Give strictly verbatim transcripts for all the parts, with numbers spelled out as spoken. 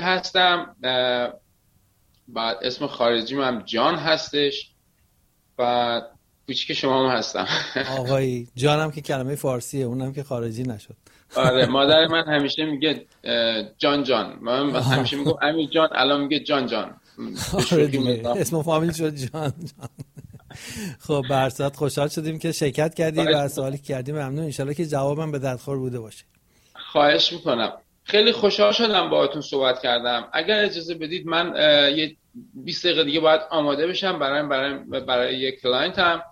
هستم. بعد اسم خارجیم هم جان هستش. بعد کوچیک شما هم هستم. آقایی جانم که کلمه فارسیه، اونم که خارجی نشد. آره مادر من همیشه میگه جان جان، من همیشه میگم امیر جان، الان میگه جان جان. آره دیگه اسم فامیل شد جان جان. خب برصد خوشحال شدیم که شرکت کردی و سوالی که کردیم ممنون. انشالله که جوابم به دردخور بوده باشه. خواهش میکنم. خیلی خوشحال شدم باهاتون صحبت کردم. اگر اجازه بدید من یه بیست دقیقه دیگه باید آماده بشم برای برای برای یک کلاینتم.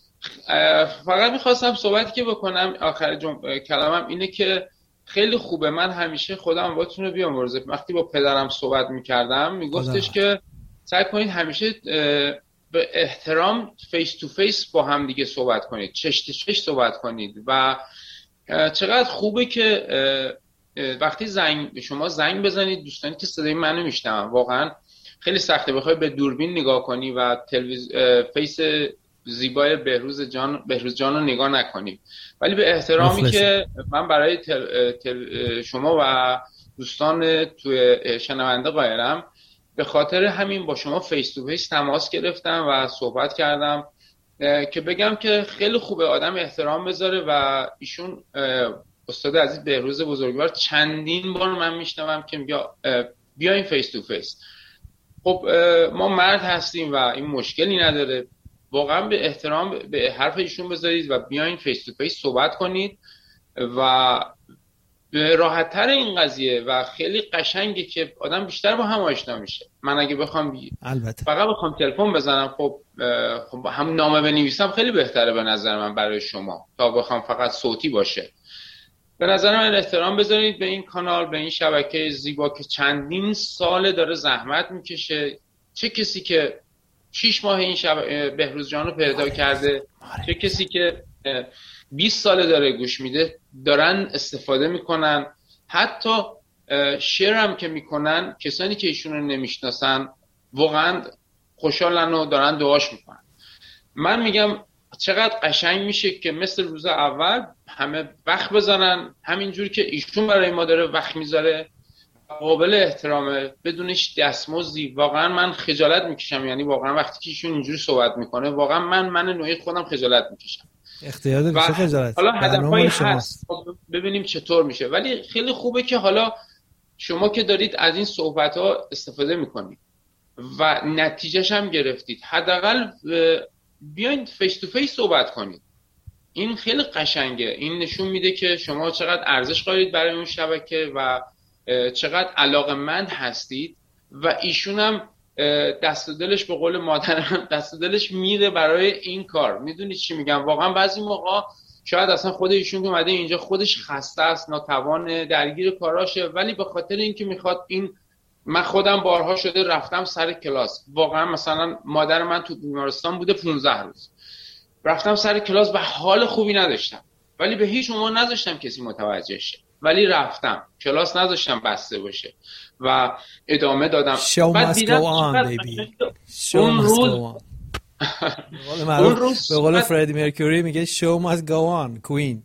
فقط میخواستم صحبتی که بکنم آخر جمع... کلامم اینه که خیلی خوبه. من همیشه خودم باتون رو بیامرزه. وقتی با پدرم صحبت میکردم میگفتش که سعی کنید همیشه به احترام فیس تو فیس با هم دیگه صحبت کنید، چش تو چش صحبت کنید. و چقدر خوبه که وقتی زنگ شما زنگ بزنید دوستانی که صدای منو میشنون. واقعا خیلی سخته بخوای به دوربین نگاه کنی و تلویز فیس زیبای بهروز جان بهروز جان رو نگاه نکنیم، ولی به احترامی مفلسه. که من برای تل... تل... شما و دوستان توی شنونده قائلم، به خاطر همین با شما فیس تو فیس تماس گرفتم و صحبت کردم که بگم که خیلی خوبه آدم احترام بذاره. و ایشون استاد عزیز بهروز بزرگوار چندین بار من میشنوم که میگه بیاین فیس تو فیس. خب ما مرد هستیم و این مشکلی نداره. واقعا به احترام به حرف ایشون بذارید و بیاین فیس تو فیس صحبت کنید و راحت تر این قضیه و خیلی قشنگه که آدم بیشتر با هم آشنا میشه. من اگه بخوام بی... البته فقط بخوام تلفن بزنم خب خب هم نامه بنویسم خیلی بهتره به نظر من برای شما تا بخوام فقط صوتی باشه. به نظر من احترام بذارید به این کانال، به این شبکه زیبا که چندین ساله داره زحمت میکشه. چه کسی که شش ماه این شب بهروز جان رو پیدا کرده، چه کسی که بیست ساله داره گوش میده، دارن استفاده میکنن. حتی شیر هم که میکنن کسانی که ایشون رو نمیشناسن واقعا خوشحالن و دارن دعاش میکنن. من میگم چقدر قشنگ میشه که مثل روز اول همه وقت بزنن همینجور که ایشون برای ما داره وقت میذاره. قابل احترامه، بدونش دستمزدی. واقعا من خجالت میکشم، یعنی واقعا وقتی که ایشون اینجوری صحبت میکنه واقعا من من نوعی خودم خجالت میکشم. اختیار داری چه خجالت؟ حالا هدفهایی هست ببینیم چطور میشه، ولی خیلی خوبه که حالا شما که دارید از این صحبت ها استفاده میکنید و نتیجهش هم گرفتید، حداقل بیاین فیس تو فیس صحبت کنید. این خیلی قشنگه. این نشون میده که شما چقدر ارزش قائلید برای اون شبکه و چقدر علاقه‌مند هستید. و ایشون هم دست و دلش به قول مادرم دست و دلش میره برای این کار. میدونید چی میگم؟ واقعا بعضی موقع شاید اصلا خود ایشون که اومده اینجا خودش خسته است، ناتوان، درگیر کاراشه، ولی به خاطر اینکه میخواد این. من خودم بارها شده رفتم سر کلاس، واقعا مثلا مادر من تو بیمارستان بوده پانزده روز، رفتم سر کلاس و حال خوبی نداشتم، ولی به هیچ عنوان نذاشتم کسی متوجه شه، ولی رفتم کلاس نذاشتم بسته باشه و ادامه دادم. Show must go on baby. Show must go on. اون روز به قول فردی مرکوری میگه show must go on queen.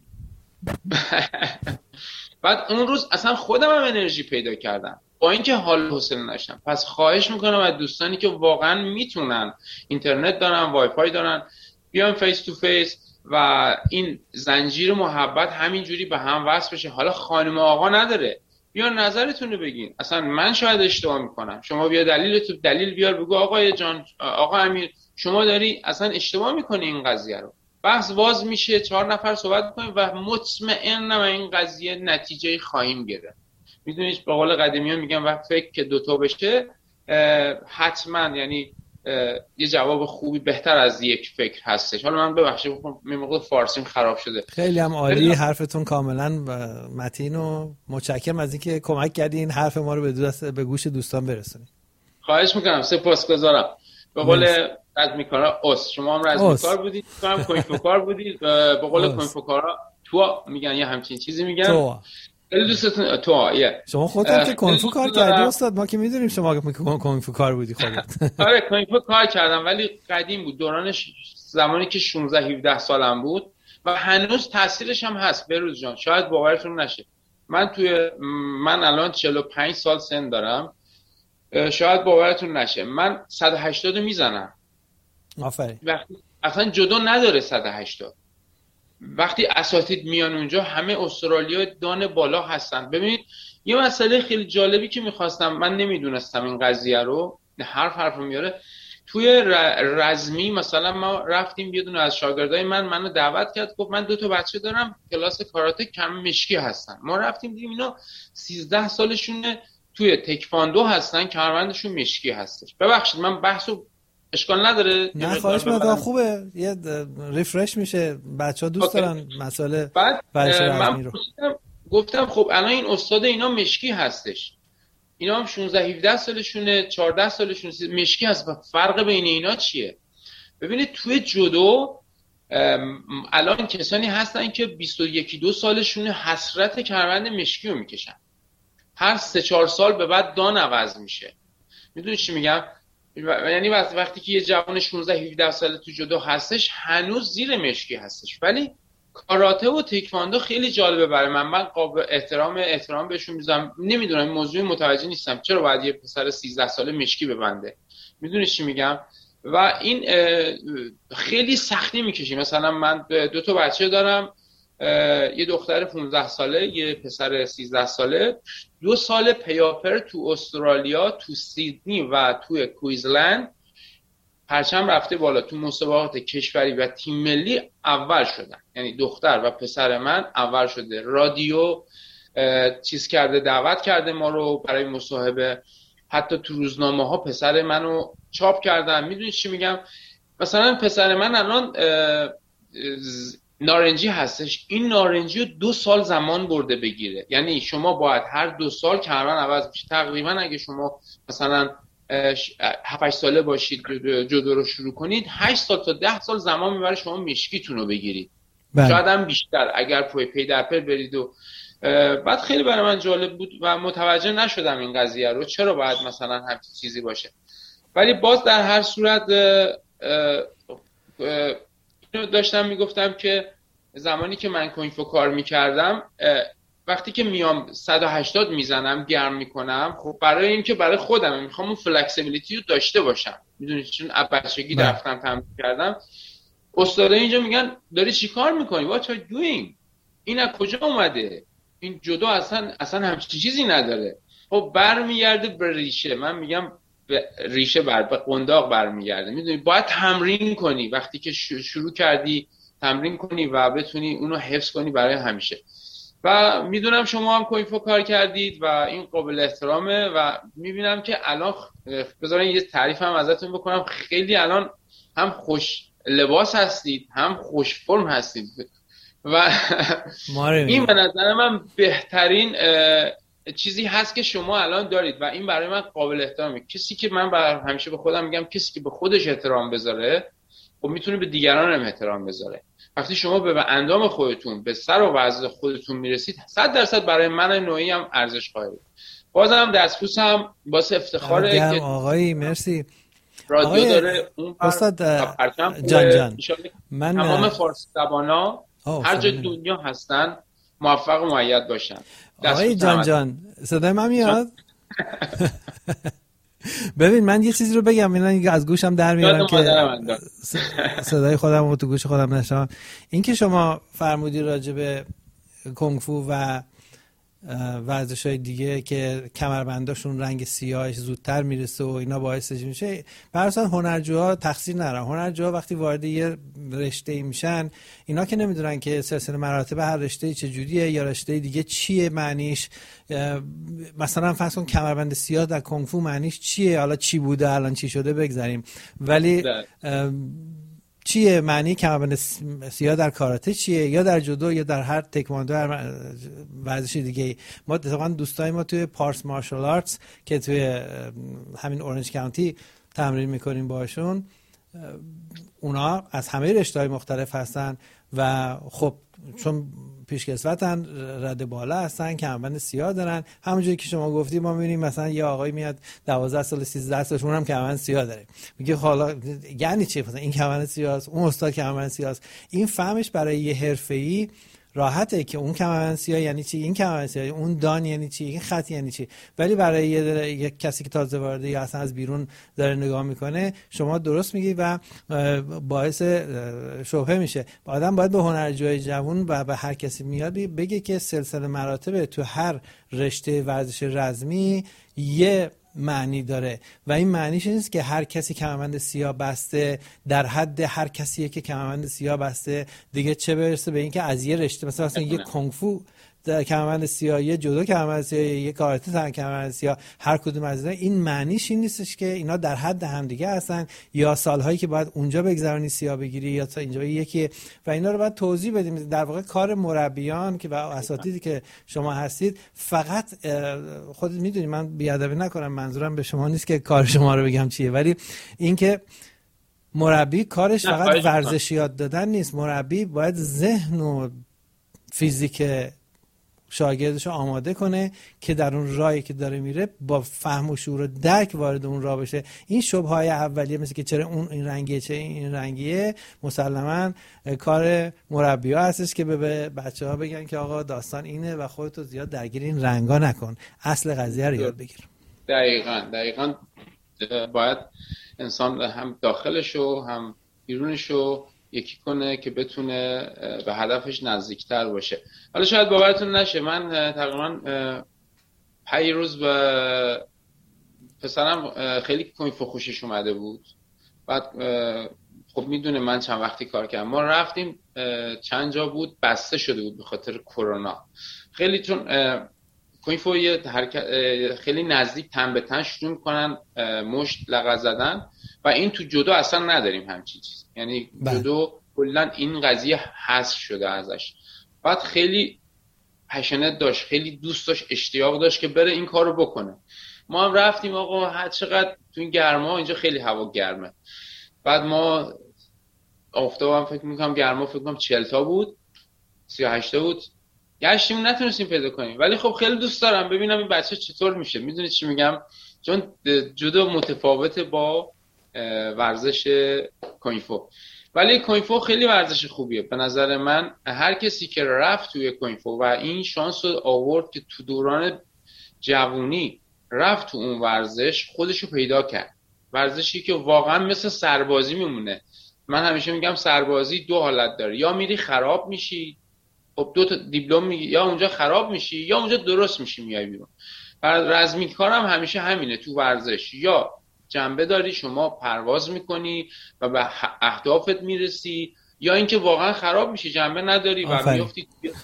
بعد اون روز اصلا خودم هم انرژی پیدا کردم با اینکه حال حوصله نداشتم. پس خواهش میکنم از دوستانی که واقعا میتونن، اینترنت دارن، وای فای دارن، بیان فیس تو فیس و این زنجیر محبت همینجوری به هم وصل بشه. حالا خانم آقا نداره، بیا نظرتون رو بگین. اصلا من شاید اشتباه میکنم، شما بیا دلیل تو دلیل بیار بگو آقای جان، آقا امیر شما داری اصلا اشتباه میکنی این قضیه رو. بحث باز میشه، چهار نفر صحبت میکنیم و مطمئنم این قضیه نتیجه خواهیم گرفت. میدونید به قول قدیمی ها میگن وقت فکر که دوتا بشه حتما، یعنی یه جواب خوبی بهتر از یک فکر هستش. حالا من ببخشید میموقع فارسیم خراب شده. خیلی هم عالی، حرفتون کاملا متین و متشکرم از اینکه کمک کردین حرف ما رو به دست به گوش دوستان برسونید. خواهش میکنم، سپاسگزارم. به قول رزمیکارا اوس، شما هم رزمیکار بودید، تو هم کوینفوکار بودید. به قول کوینفوکارا تو میگن یه همچین چیزی میگن. تو خیلی دوستتون تو یه شما خودت که کنفو کار کردی استاد، ما که میدونیم شما که کنفو کار بودی خودت. آره کنفو کار کردم ولی قدیم بود، دورانش زمانی که شانزده هفده سالم بود و هنوز تاثیرش هم هست. بهروز جان شاید باورتون نشه، من توی من الان چهل و پنج سال سن دارم شاید باورتون نشه من صد و هشتاد میزنم. آفرین. وقتی اصلا جدو نداره صد و هشتاد. وقتی اساتید میان اونجا همه استرالیا دان بالا هستن. ببینید یه مسئله خیلی جالبی که میخواستم، من نمیدونستم این قضیه رو، حرف حرف رو میاره. توی رزمی مثلا ما رفتیم، یه دونه از شاگردای من منو دعوت کرد، گفت من دو تا بچه دارم کلاس کاراته کم مشکی هستن. ما رفتیم دیدیم اینا سیزده سالشونه توی تکواندو هستن، کمربندشون مشکی هستش. ببخشید من بحثو اشکال نداره؟ نه خواهش میکنم، خوبه، یه ریفرش میشه، بچه‌ها دوست دارن مسئله. بعد من رو. گفتم خب الان این استاد اینا مشکی هستش، اینا هم شانزده هفده سالشونه، چهارده سالشونه، مشکی هست. فرق بین اینا چیه؟ ببینید توی جودو الان کسانی هستن که بیست و یک دو سالشونه حسرت کمربند مشکی رو میکشن، هر سه چهار سال به بعد دان عوض میشه. میدونید چی میگم؟ یعنی وقتی که یه جوان شانزده هفده ساله تو جودو هستش هنوز زیر مشکی هستش. ولی کاراته و تکواندو خیلی جالبه برای من، من قابل احترام احترام بهشون میذارم. نمیدونم این موضوع متوجه نیستم چرا باید یه پسر سیزده ساله مشکی ببنده. میدونی چی میگم؟ و این خیلی سختی میکشی. مثلا من دو تا بچه دارم، یه دختر پانزده ساله، یه پسر سیزده ساله. دو سال پیاپر تو استرالیا، تو سیدنی و تو کویزلند پرچم رفته بالا، تو مسابقات کشوری و تیم ملی اول شدن. یعنی دختر و پسر من اول شده. رادیو چیز کرده، دعوت کرده ما رو برای مصاحبه، حتی تو روزنامه ها پسر منو چاپ کردن. میدونید چی میگم؟ مثلا پسر من الان نارنجی هستش، این نارنجی رو دو سال زمان برده بگیره. یعنی شما باید هر دو سال کمربند عوض بشه. تقریبا اگه شما مثلا هفت ساله باشید جودو رو شروع کنید، هشت سال تا ده سال زمان میبره شما مشکیتون رو بگیرید. بله. شاید هم بیشتر اگر پای پی در پی برید. و بعد خیلی برای من جالب بود و متوجه نشدم این قضیه رو چرا باید مثلا همچین چیزی باشه. ولی باز در هر صورت اینو داشتم میگفتم که زمانی که من کوینفو کار میکردم، وقتی که میام صد و هشتاد میزنم گرم میکنم، خب برای این که برای خودم میخوام اون فلکسیبیلیتی رو داشته باشم. میدونید چون از بچگی رفتم تمرین کردم. استادا اینجا میگن داری چی کار میکنی؟ what are you doing؟ این از کجا اومده؟ این جودو اصلا اصلا همچین چیزی نداره. خب برمیگرده به ریشه. من میگم به ریشه بر به قنداق برمیگرده. میدونی باید تمرین کنی. وقتی که شروع کردی تمرین کنی و بتونی اونو حفظ کنی برای همیشه. و میدونم شما هم کوینفو کار کردید و این قابل احترامه و میبینم که الان بذارین یه تعریف هم ازتون بکنم، خیلی الان هم خوش لباس هستید هم خوش فرم هستید و این به نظر من بهترین چیزی هست که شما الان دارید و این برای من قابل احترامه. کسی که من بر همیشه به خودم میگم کسی که به خودش احترام بذاره خب میتونه به دیگران هم احترام بذاره. وقتی شما به اندام خودتون به سر و وضع خودتون میرسید صد درصد برای من نوعی هم ارزش قائله. بازم دستبوسم واسه افتخاره که آقایی مرسی. رادیو آقای داره اون استاد جان جان من تمام فارسی زبانا هر جای دنیا هستن موفق و مؤید باشن. آقای جان جان صدای من میاد؟ ببین من یه چیزی رو بگم، اینا از گوشم در میارم که صدای خودم رو تو گوش خودم نشم. این که شما فرمودی راجع به کنگ فو و ورزش‌های دیگه که کمربنداشون رنگ سیاهش زودتر میرسه و اینا باعث میشه، برای هنرجوها تقصیر ندارن. هنرجوها وقتی وارد یه رشته میشن اینا که نمیدونن که سلسله مراتب هر رشته چجوریه یا رشته دیگه چیه معنیش. مثلا فرض کن کمربند سیاه در کنگ فو معنیش چیه، حالا چی بوده الان چی شده بگذاریم، ولی چیه معنی کمربند سیاه در کاراته چیه یا در جودو یا در هر تکواندو هر ورزش دیگه. ما اتفاقا دوستای ما توی پارس مارشال آرتس که توی همین اورنج کانتی تمرین میکنیم باشون، اونا از همه رشته‌های مختلف هستن و خب چون پیشکسوتن رده بالا هستن کمربند سیاه دارن. همونجوری که شما گفتی ما میبینیم مثلا یه آقای میاد دوازده سال سیزده سالش اونم کمربند سیاه داره، میگه حالا یعنی چی مثلا این کمربند سیاه است اون استاد کمربند سیاه است. این فهمش برای یه حرفه‌ای راحته که اون کمربند سیاه یعنی چی، این کمربند سیاه، اون دان یعنی چی، این خط یعنی چی. ولی برای یه, یه کسی که تازه وارده یا اصلا از بیرون داره نگاه میکنه شما درست میگی و باعث شبهه میشه. آدم باید به هنرجوی جوان و به هر کسی میاد بگه که سلسله مراتب تو هر رشته ورزش رزمی یه معنی داره و این معنیش نیست که هر کسی کمربند سیاه بسته در حد هر کسیه که کمربند سیاه بسته دیگه، چه برسه به اینکه از یه رشته مثلا مثلا یه کنگ فو کمربند سیاه، یه جودو کمربند سیاه، یه کاراته کمربند سیاه، هر کدوم از اینا این معنیش این نیستش که اینا در حد همدیگه هستن یا سالهایی که باید اونجا بگذرونی سیاه بگیری یا تا اینجا یکی و اینا رو باید توضیح بدیم. در واقع کار مربیان که و اساتیدی که شما هستید فقط خودت میدونی، من بیادبی نکنم، منظورم به شما نیست که کار شما رو بگم چیه، ولی اینکه مربی کارش فقط ورزش یاد دادن نیست. مربی باید ذهن و فیزیک شاگردش رو آماده کنه که در اون راهی که داره میره با فهم و شعور و درک وارد اون راه بشه. این شبهه‌های اولیه مثل که چرا اون این رنگیه چه این رنگیه مسلماً کار مربی‌ها هستش که به بچه‌ها بگن که آقا داستان اینه و خودتو زیاد درگیر این رنگا نکن، اصل قضیه رو یاد بگیر. دقیقاً دقیقاً باید انسان هم داخلشو هم بیرونشو یکی کنه که بتونه به هدفش نزدیکتر باشه. حالا شاید باورتون نشه، من تقریبا پنج روز به پسرم خیلی کنگ فو خوشش اومده بود. بعد خب میدونه من چند وقتی کار کردم، ما رفتیم چند جا بود بسته شده بود به خاطر کرونا. خیلی چون کنگ فو یه خیلی نزدیک تن به تن شروع میکنن مشت لغت زدن و این تو جودو اصلا نداریم همچین چیز، یعنی جودو کلا این قضیه حذف شده ازش. بعد خیلی پشنت داشت، خیلی دوست داشت، اشتیاق داشت که بره این کارو بکنه. ما هم رفتیم آقا هر چقدر تو این گرما، اینجا خیلی هوا گرمه، بعد ما آفتابم فکر میکنم گرما فکر کنم چهل تا بود سی و هشت تا بود، گشتیم نتونستیم پیدا کنیم. ولی خب خیلی دوست دارم ببینم این بچه چطور میشه. میدونید چی میگم؟ چون جودو متفاوته با ورزش کنگ فو، ولی کنگ فو خیلی ورزش خوبیه به نظر من. هر کسی که رفت توی کنگ فو و این شانس رو آورد که تو دوران جوونی رفت تو اون ورزش، خودشو پیدا کرد. ورزشی که واقعا مثل سربازی میمونه. من همیشه میگم سربازی دو حالت داره، یا میری خراب میشی، خب دو تا دیپلم میگی، یا اونجا خراب میشی یا اونجا درست میشی میای بیرون. رزمی کارم همیشه همینه تو ورزش، یا جنبه داری شما پرواز میکنی و به اهدافت میرسی، یا اینکه واقعا خراب میشی جنبه نداری و میافتی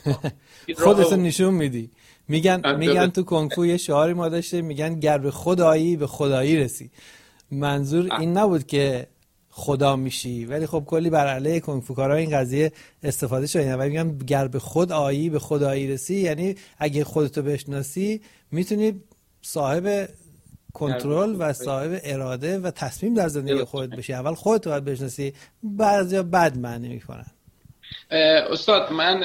خودت نشون میدی. میگن میگن تو کنگ فو یه شعاری ما داشته، میگن گر به خدایی به خدایی رسی. منظور این نبود که خدا میشی، ولی خب کلی بر علیه کنگ فو کارا این قضیه استفاده شده. ولی میگم گر به خود آیی به خدایی رسی، یعنی اگه خودتو بشناسی میتونی صاحب کنترل و صاحب اراده و تصمیم در زندگی خودت بشی. اول خودت باید بشناسی، بعضیا بد معنی میکنن. استاد من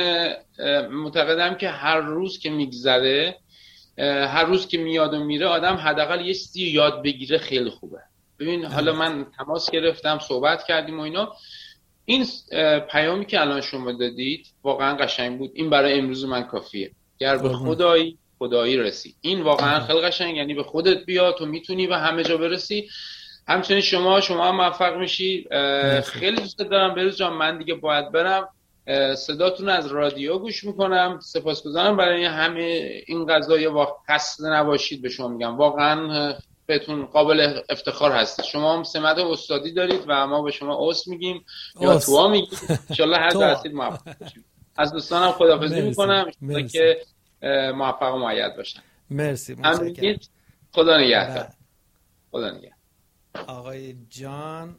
معتقدم که هر روز که میگذره، هر روز که میاد و میره، آدم حداقل یه چیزی یاد بگیره خیلی خوبه. ببین حالا من تماس گرفتم، صحبت کردیم و اینا، این پیامی که الان شما دادید واقعا قشنگ بود. این برای امروز من کافیه. گر به خدایی خدایی رسی. این واقعا خیلی قشنگ، یعنی به خودت بیا، تو میتونی به همه جا برسی. همچنین شما شما هم موفق میشی. خیلی دوست دارم بروز جان، من دیگه باید برم. صداتون از رادیو گوش میکنم. سپاسگزارم برای همه این قضایای واقعا. خسته نباشید به شما میگم، واقعا بهتون قابل افتخار هستید. شما هم سمت استادی دارید و ما به شما اس میگیم یا تو میگیم. ان شاء الله هر جا هستید موفق باشید. از دوستانم خداحافظی میکنم که موفق و مؤید باشن. مرسی. متشکرم. خدا نگهدار. خدا نگهدار. آقای جان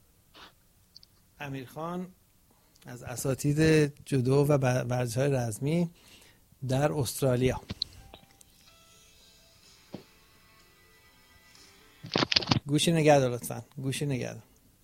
امیرخان از اساتید جودو و ورزش‌های رزمی در استرالیا. گوشی نگهدار لطفاً. گوشی نگهدار.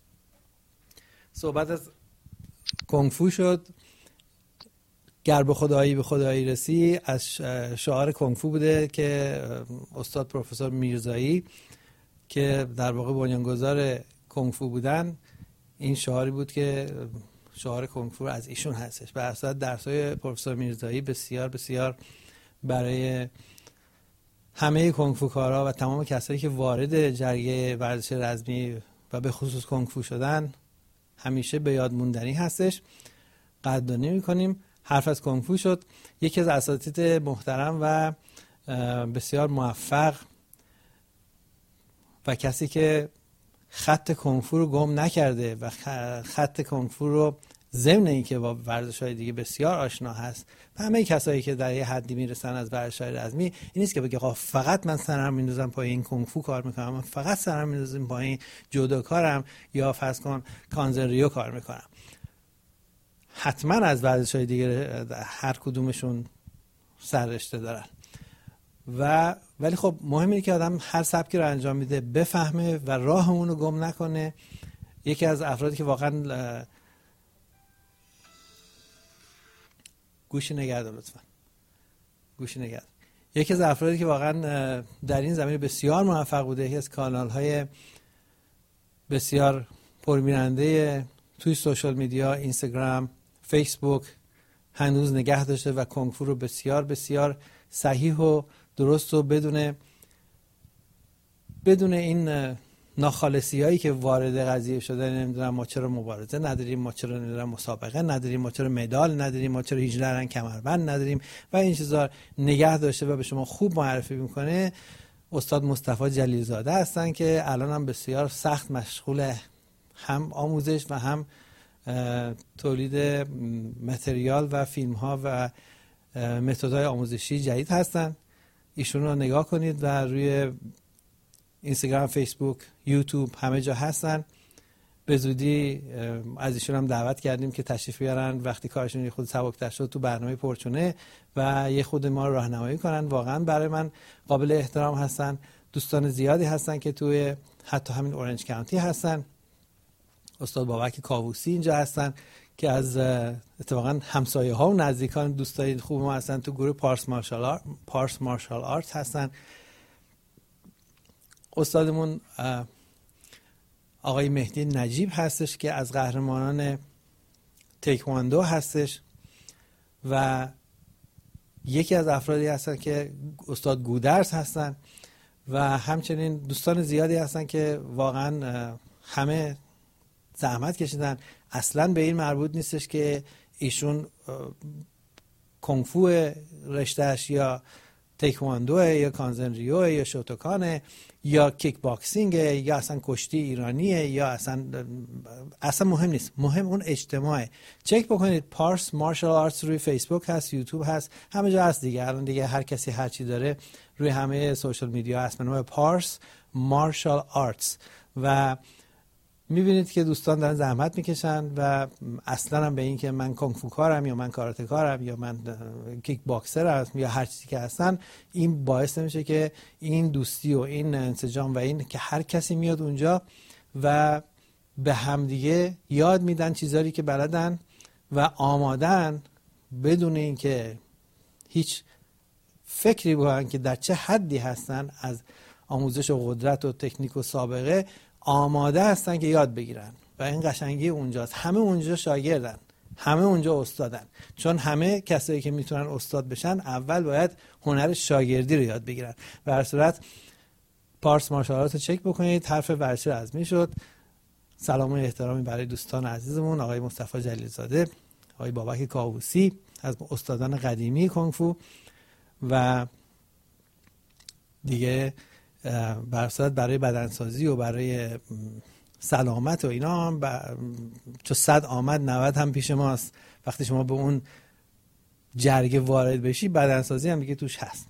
صحبت از کنگ فو شد. گر به خدایی به خدایی رسی از شعار کنگ فو بوده که استاد پروفسور میرزایی که در واقع بنیانگذار کنگ فو بودن، این شعاری بود که شعار کنگفو از ایشون هستش. به اصلا درس‌های پروفسور میرزایی بسیار بسیار برای همه کنگفو کارا و تمام کسایی که وارد جریه ورزش رزمی و به خصوص کنگفو شدن همیشه به یاد موندنی هستش. قدردانی می‌کنیم. حرف از کنگفو شد. یکی از اساتید محترم و بسیار موفق و کسی که خط کنگفو رو گم نکرده و خط کنگفو رو ضمن اینکه با ورزش‌های دیگه بسیار آشنا هست و همه کسایی که در یه حدی میرسن از ورزش‌های رزمی، این نیست که بگه آقا فقط من سرم میندازم پای این کنگفو کار میکنم، من فقط سرم میندازم پای این جودو کارم یا فرض کن کانزن ریو کار میکنم. حتما از ورزش‌های دیگه هر کدومشون سررشته دارن و ولی خب مهم اینه که آدم هر سبکی رو انجام میده بفهمه و راهمون رو گم نکنه. یکی از افرادی که واقعا گوشی نگردار لطفا گوشی نگردار یکی از افرادی که واقعا در این زمینه بسیار موفق بوده، یکی از کانال های بسیار پربیننده توی سوشال میدیا، اینستاگرام، فیسبوک هنوز نگه داشته و کنگفو رو بسیار بسیار صحیح و درست و بدون بدون این ناخالصی هایی که وارد قضیه شده، نمیدونم ما چرا مبارزه نداریم، ما چرا نمیدونم مسابقه نداریم، ما چرا مدال نداریم، ما چرا هجده رنگ کمربند نداریم و این چیزا نگه داشته و به شما خوب معرفی میکنه استاد مصطفی جلیل زاده هستن که الان هم بسیار سخت مشغول هم آموزش و هم تولید متریال و فیلم ها و متدهای آموزشی جدید هستن. ایشون رو نگاه کنید و روی اینستاگرام، فیسبوک، یوتیوب همه جا هستن. به زودی از ایشون هم دعوت کردیم که تشریف بیارن وقتی کارشون یه خود سبک‌تر شد تو برنامه پرچونه و یه خود ما رو راهنمایی کنن. واقعا برای من قابل احترام هستن. دوستان زیادی هستن که توی حتی همین اورنج کانتی هستن. استاد بابک کاووسی اینجا هستن که از اتفاقا همسایه ها و نزدیکان دوستای خوب ما هستن. تو گروه پارس مارشال آرت پارس مارشال آرت هستن. استادمون آقای مهدی نجیب هستش که از قهرمانان تایکواندو هستش و یکی از افرادی هستن که استاد گودرز هستن و همچنین دوستان زیادی هستن که واقعا همه زحمت کشیدن. اصلا به این مربوط نیستش که ایشون کنگفو رشتهش یا تایکواندو یا کانزن ریو یا شوتوکانه یا کیک باکسینگ یا اصلا کشتی ایرانیه یا اصلا اصلا مهم نیست. مهم اون اجتماعه. چک بکنید پارس مارشال آرتس روی فیسبوک هست، یوتیوب هست، همه جا هست دیگه. الان دیگه هر کسی هر چی داره روی همه سوشال میدیا هست به نام پارس مارشال آرتس و میبینید که دوستان دارن زحمت میکشن و اصلا هم به این که من کنگفو کارم یا من کاراته کارم یا من کیک باکسرم یا هر چیزی که هستن، این باعث نمیشه که این دوستی و این انسجام و این که هر کسی میاد اونجا و به همدیگه یاد میدن چیزایی که بلدن و آمادن بدون اینکه هیچ فکری بکنن که در چه حدی هستن از آموزش و قدرت و تکنیک و سابقه، آماده هستن که یاد بگیرن و این قشنگی اونجاست. همه اونجا شاگردن، همه اونجا استادن، چون همه کسایی که میتونن استاد بشن اول باید هنر شاگردی رو یاد بگیرن. به هر صورت پارس مارشال آرت رو چک بکنید. حرف ورزش رزمی شد. سلام و احترامی برای دوستان عزیزمون آقای مصطفی جلیل زاده، آقای بابک کاووسی از استادان قدیمی کنگفو و دیگه برصد برای بدنسازی و برای سلامت و اینا هم ب... چون صد آمد نود هم پیش ماست. وقتی شما به اون جرگه وارد بشی بدنسازی هم دیگه توش هست.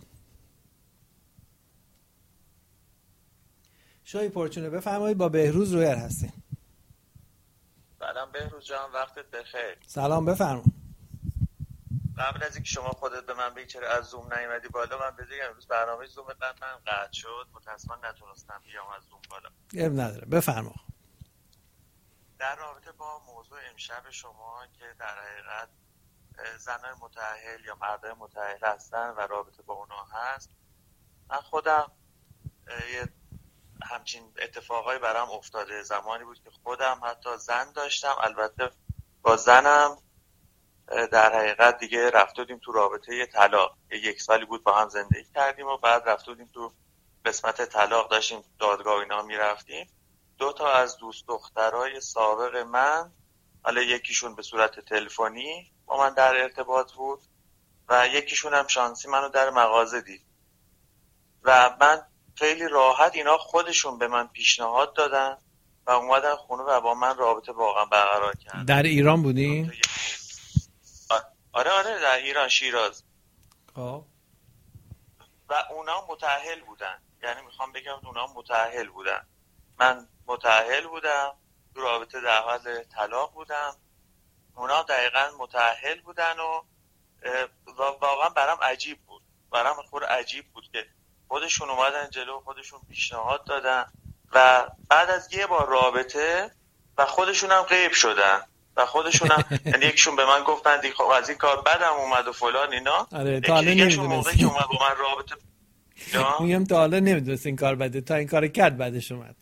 شاهی پرچونه بفرمایید. با بهروز رویر هستیم. سلام بهروز جان، وقتت بخیر. سلام بفرمایید. قبل از اینکه شما خودت به من بگی چرا از زوم نیومدی بالا، من بگم امروز برنامه زوم من قطع شد، متأسفانه نتونستم بیام از زوم بالا. اب نداره بفرما. در رابطه با موضوع امشب شما که در حقیقت زنان متأهل یا مردای متأهل هستن و رابطه با اونا هست، من خودم یه همچین اتفاقایی برام افتاده. زمانی بود که خودم حتی زن داشتم، البته با زنم در حقیقت دیگه رفتیم تو رابطه طلاق. یک سالی بود با هم زندگی کردیم و بعد رفتیم تو قسمت طلاق، داشتیم دادگاه اینا میرفتیم. دو تا از دوست دخترای سابق من، حالا یکیشون به صورت تلفنی با من در ارتباط بود و یکیشون هم شانسی منو در مغازه دید و من خیلی راحت اینا خودشون به من پیشنهاد دادن و اومدن خونه و با من رابطه واقعا برقرار کردن. در ایران بودی؟ آره آره در ایران، شیراز. خب و اونا متأهل بودن، یعنی میخوام بگم اونا متأهل بودن، من متأهل بودم، تو رابطه در حال طلاق بودم، اونا دقیقاً متأهل بودن و واقعا برام عجیب بود، برام خود عجیب بود که خودشون اومدن جلو، خودشون پیشنهاد دادن و بعد از یه بار رابطه و خودشون هم غیب شدن و خودشون هم یعنی یکیشون به من گفتن دیگه خب از این کار بدم اومد و فلان اینا. آره تا حالا موقعی که اومد با من رابطه میگم تا حالا نمیدونست این کار بده، تا این کار کرد بعدش اومد.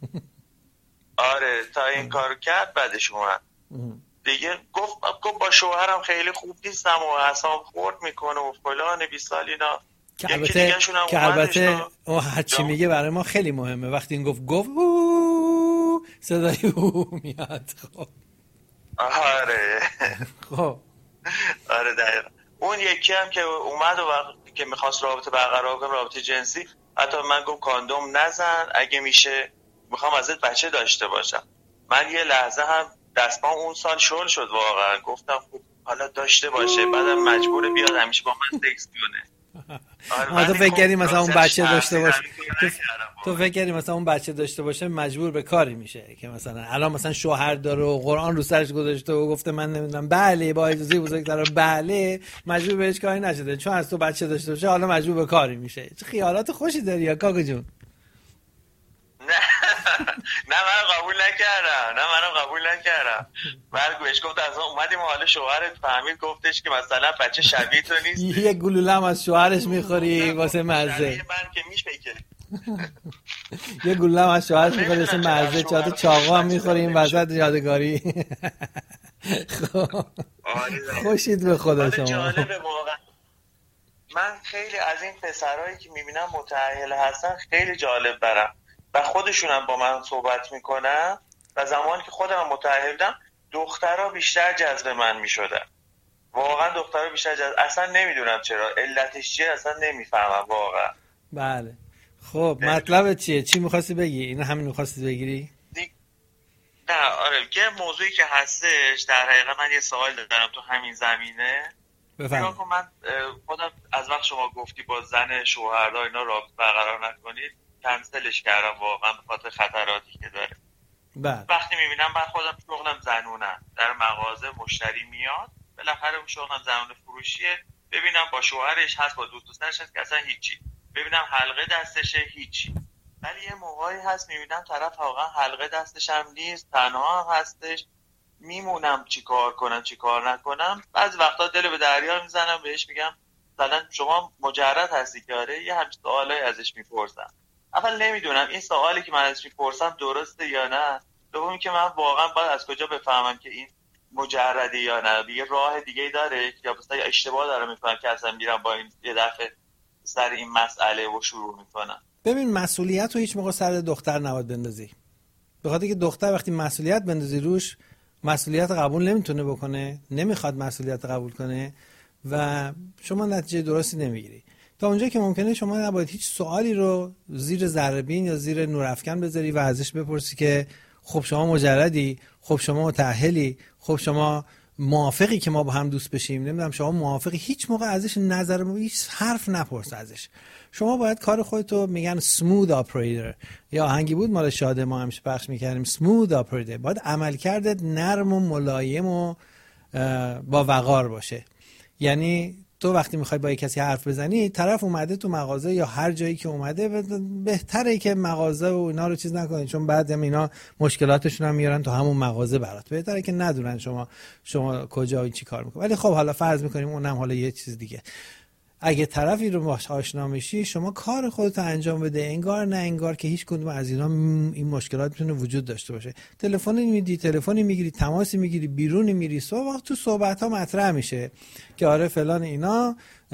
آره تا این کار کرد بعدش اومد دیگه. گفت گفت با شوهرم خیلی خوب نیستم و اعصابم خورد میکنه و فلان بیست سال اینا. که البته که البته اون هرچی میگه برای ما خیلی مهمه. وقتی این گفت گفت او صدای او میاد. خب آره خب آره دقیقا. اون یکی هم که اومد و وقتی که میخواست رابطه برقرار کنه، رابطه جنسی، حتی من گفت کاندوم نزن، اگه میشه میخوام ازت بچه داشته باشم. من یه لحظه هم دستم اون سال شل شد واقعا، گفتم خب حالا داشته باشه، بعدم مجبور بیاد همیشه با من سکس کنه. آره تو فکر کردی مثلا اون بچه داشته باشه، تو, تو فکر کردی مثلا اون بچه داشته باشه مجبور به کاری میشه که مثلا الان مثلا شوهر داره و قرآن رو سرش گذاشته و گفته من نمیدونم بله با اجازه بزرگترا بله، مجبور بهش کاری نشده چون از تو بچه داشته باشه حالا مجبور به کاری میشه. چه خیالات خوشی داری یا کاکو جون؟ نه نه من قبول نکردم، نه من قبول نکردم. بعد بهش گفت اصلا اومدیم حالا شوهرت فهمید گفتش که مثلا بچه شبیه تو نیست، یه گلوله هم از شوهرش میخوری واسه مزه. من که میشه که یه گلوله هم از شوهرش میخوری واسه مزه، چهار تا چاقو هم میخوریم وسط یادگاری. خوشید به خدا شما. جالبه واقعا. من خیلی از این پسرایی که میبینم متأهل هستن خیلی جالب برام و خودشون هم با من صحبت میکنن و زمانی که خودم متأهل بودم دخترها بیشتر جذب من میشدن، واقعا دخترها بیشتر جذب، اصلا نمیدونم چرا، علتش چیه اصلا نمیفهمم واقعا. بله خب مطلب چیه؟ چی میخواستی بگی؟ اینو همین میخواستی بگیری؟ دی... نه آره یه موضوعی که هستش در حقیقت من یه سوال دارم تو همین زمینه. بفرمایید. من خودم از وقت شما گفتی با زن شوهردا اینا رابطه برقرار نکنید کنسلش کردم واقعا به خاطر خطراتی که داره. بله. وقتی میبینم من خودم شغلم زنونم، در مغازه مشتری میاد بالاخره شغلم زنونه فروشیه، ببینم با شوهرش هست با دوست دخترش هست که اصلا هیچی، ببینم حلقه دستشه هیچی، ولی یه موقعی هست میبینم طرف واقعا حلقه دستش هم نیست، تنها هم هستش، میمونم چی کار کنم چی کار نکنم. بعضی وقتا دل به دریا میزنم بهش میگم مثلا شما مجرد هستی که آره، یه همچین سوالایی ازش میپرسم. اول نمیدونم این سوالی که من ازش میپرسم درسته یا نه، دومی که من واقعا باید از کجا بفهمم که این مجرده یا نه، یه راه دیگه داره یا مثلا اشتباه دارم میکنم که اصلا میرم با این یه دفعه سر این مسئله و شروع میکنم. ببین مسئولیت رو هیچ موقع سر دختر نباید بندازی، به خاطر که دختر وقتی مسئولیت بندازی روش مسئولیت قبول نمیتونه بکنه، نمیخواد مسئولیت قبول کنه و شما نتیجه درستی نمیگیری. تا اونجا که ممکنه شما نباید هیچ سوالی رو زیر ذره‌بین یا زیر نورافکن بذاری و ازش بپرسی که خب شما مجردی، خب شما متأهلی، خب شما موافقی که ما با هم دوست بشیم، نمیدونم شما موافقی، هیچ موقع ازش نظر هیچ حرف نپرس ازش. شما باید کار خودتو میگن smooth operator یا آهنگی بود مال شاده ما همیشه پخش میکردیم smooth operator، باید عملکردت نرم و ملایم و با وقار باشه. یعنی تو وقتی میخوای با یک کسی حرف بزنی، طرف اومده تو مغازه یا هر جایی که اومده، بهتره که مغازه و اینا رو چیز نکنی، چون بعد هم اینا مشکلاتشون هم میارن تو همون مغازه برات. بهتره که ندونن شما شما کجا و چی کار میکنی. ولی خب حالا فرض میکنیم اونم حالا یه چیز دیگه. اگه طرفی رو باهاش آشنا میشی شما کار خودت انجام بده، انگار نه انگار که هیچ کدوم از اینا این مشکلات میتونه وجود داشته باشه. تلفنی میدی، تلفنی میگیری، تماسی میگیری، بیرونی میری، صبح تو صحبت ها مطرح میشه که آره فلان اینا،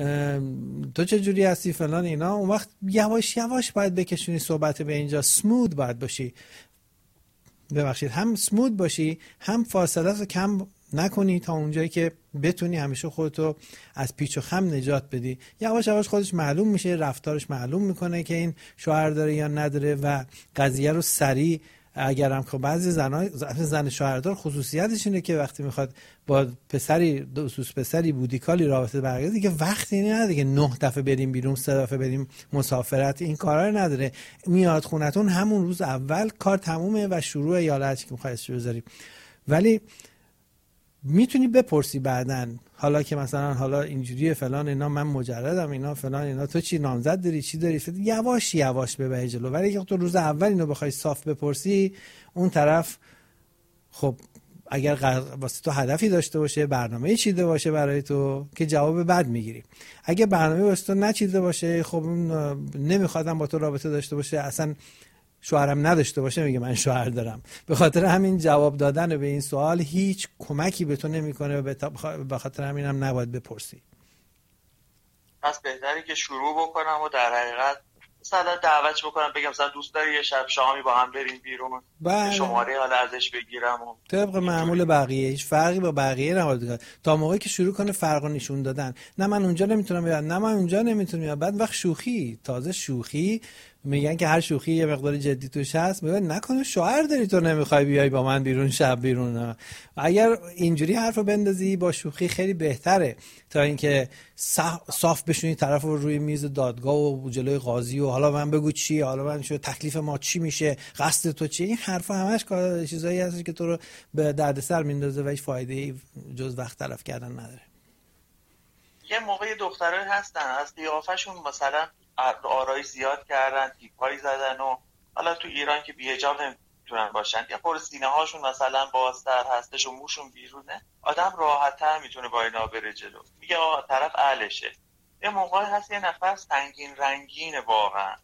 تو چه جوری هستی فلان اینا. اون وقت یواش یواش باید بکشونی صحبت به اینجا، سمود باید باشی، ببخشید هم سمود باشی هم فاصله رو کم نکنی تا اونجایی که بتونی همیشه خودتو از پیچ و خم نجات بدی. یواش یواش خودش معلوم میشه، رفتارش معلوم میکنه که این شوهر داره یا نداره و قضیه رو سریع، اگرم که بعضی زنای زن شوهردار خصوصیتش اینه که وقتی میخواد با پسری دوست پسری بودیکالی رابطه برقرار دیگه وقتی نداره که نه دفعه بریم بیرون، سه دفعه بریم مسافرت، این کارا رو نداره. میاد خونتون همون روز اول کار تمومه و شروع یاله‌ای که میخوای استش بذاری. ولی میتونی بپرسی بعدن حالا که مثلا حالا اینجوریه فلان اینا، من مجردم اینا فلان اینا، تو چی نامزد داری چی داری، یواش یواش ببری جلو. ولی اگه تو روز اول اینو بخوای صاف بپرسی، اون طرف خب اگر واسه تو هدفی داشته باشه، برنامه‌ای چیده باشه برای تو، که جواب بد میگیری. اگه برنامه‌ای واسه تو نچیده باشه، خب نمیخوادم با تو رابطه داشته باشه، اصلا شوهرم نداشته باشه، میگه من شوهر دارم. به خاطر همین جواب دادن به این سوال هیچ کمکی به تو نمیکنه و به خاطر همینم نباید بپرسی. پس بهتره که شروع بکنم و در حقیقت مثلا دعوتش بکنم، بگم مثلا دوست داری یه شب شامی با هم بریم بیرون، شماره حالا ازش بگیرم و طبق معمول بقیه. هیچ فرقی با بقیه نمیکنه تا موقعی که شروع کنه فرق نشون دادن. نه من اونجا نمیتونم بیام، نه من اونجا نمیتونم بیام. بعد وقت شوخی، تازه شوخی میگن که هر شوخی یه مقدار جدی توش هست، میگن نکنه شوهر داری تو نمیخوای بیای با من بیرون شب بیرون. نه. اگر اینجوری حرفو بندازی با شوخی خیلی بهتره تا اینکه صاف بشونی طرف رو روی میز دادگاه و جلوی قاضی و حالا من بگو چی، حالا من شو تکلیف ما چی میشه، قصد تو چی. این حرفا همش چیزایی هست که تو رو به دردسر میندازه و هیچ فایده‌ای جز وقت تلف کردن نداره. یه موقع دخترایی هستن از قیافشون مثلا آرایش زیاد کردن، تیپایی زدن و حالا تو ایران که بی‌حجاب نمیتونن باشن، یا خور سینه هاشون مثلا بازتر هستش و موشون بیرونه، آدم راحت‌تر میتونه با اینا بره جلو. میگه آه طرف اهلشه. یه موقعی هست یه نفر سنگین رنگینه، واقعا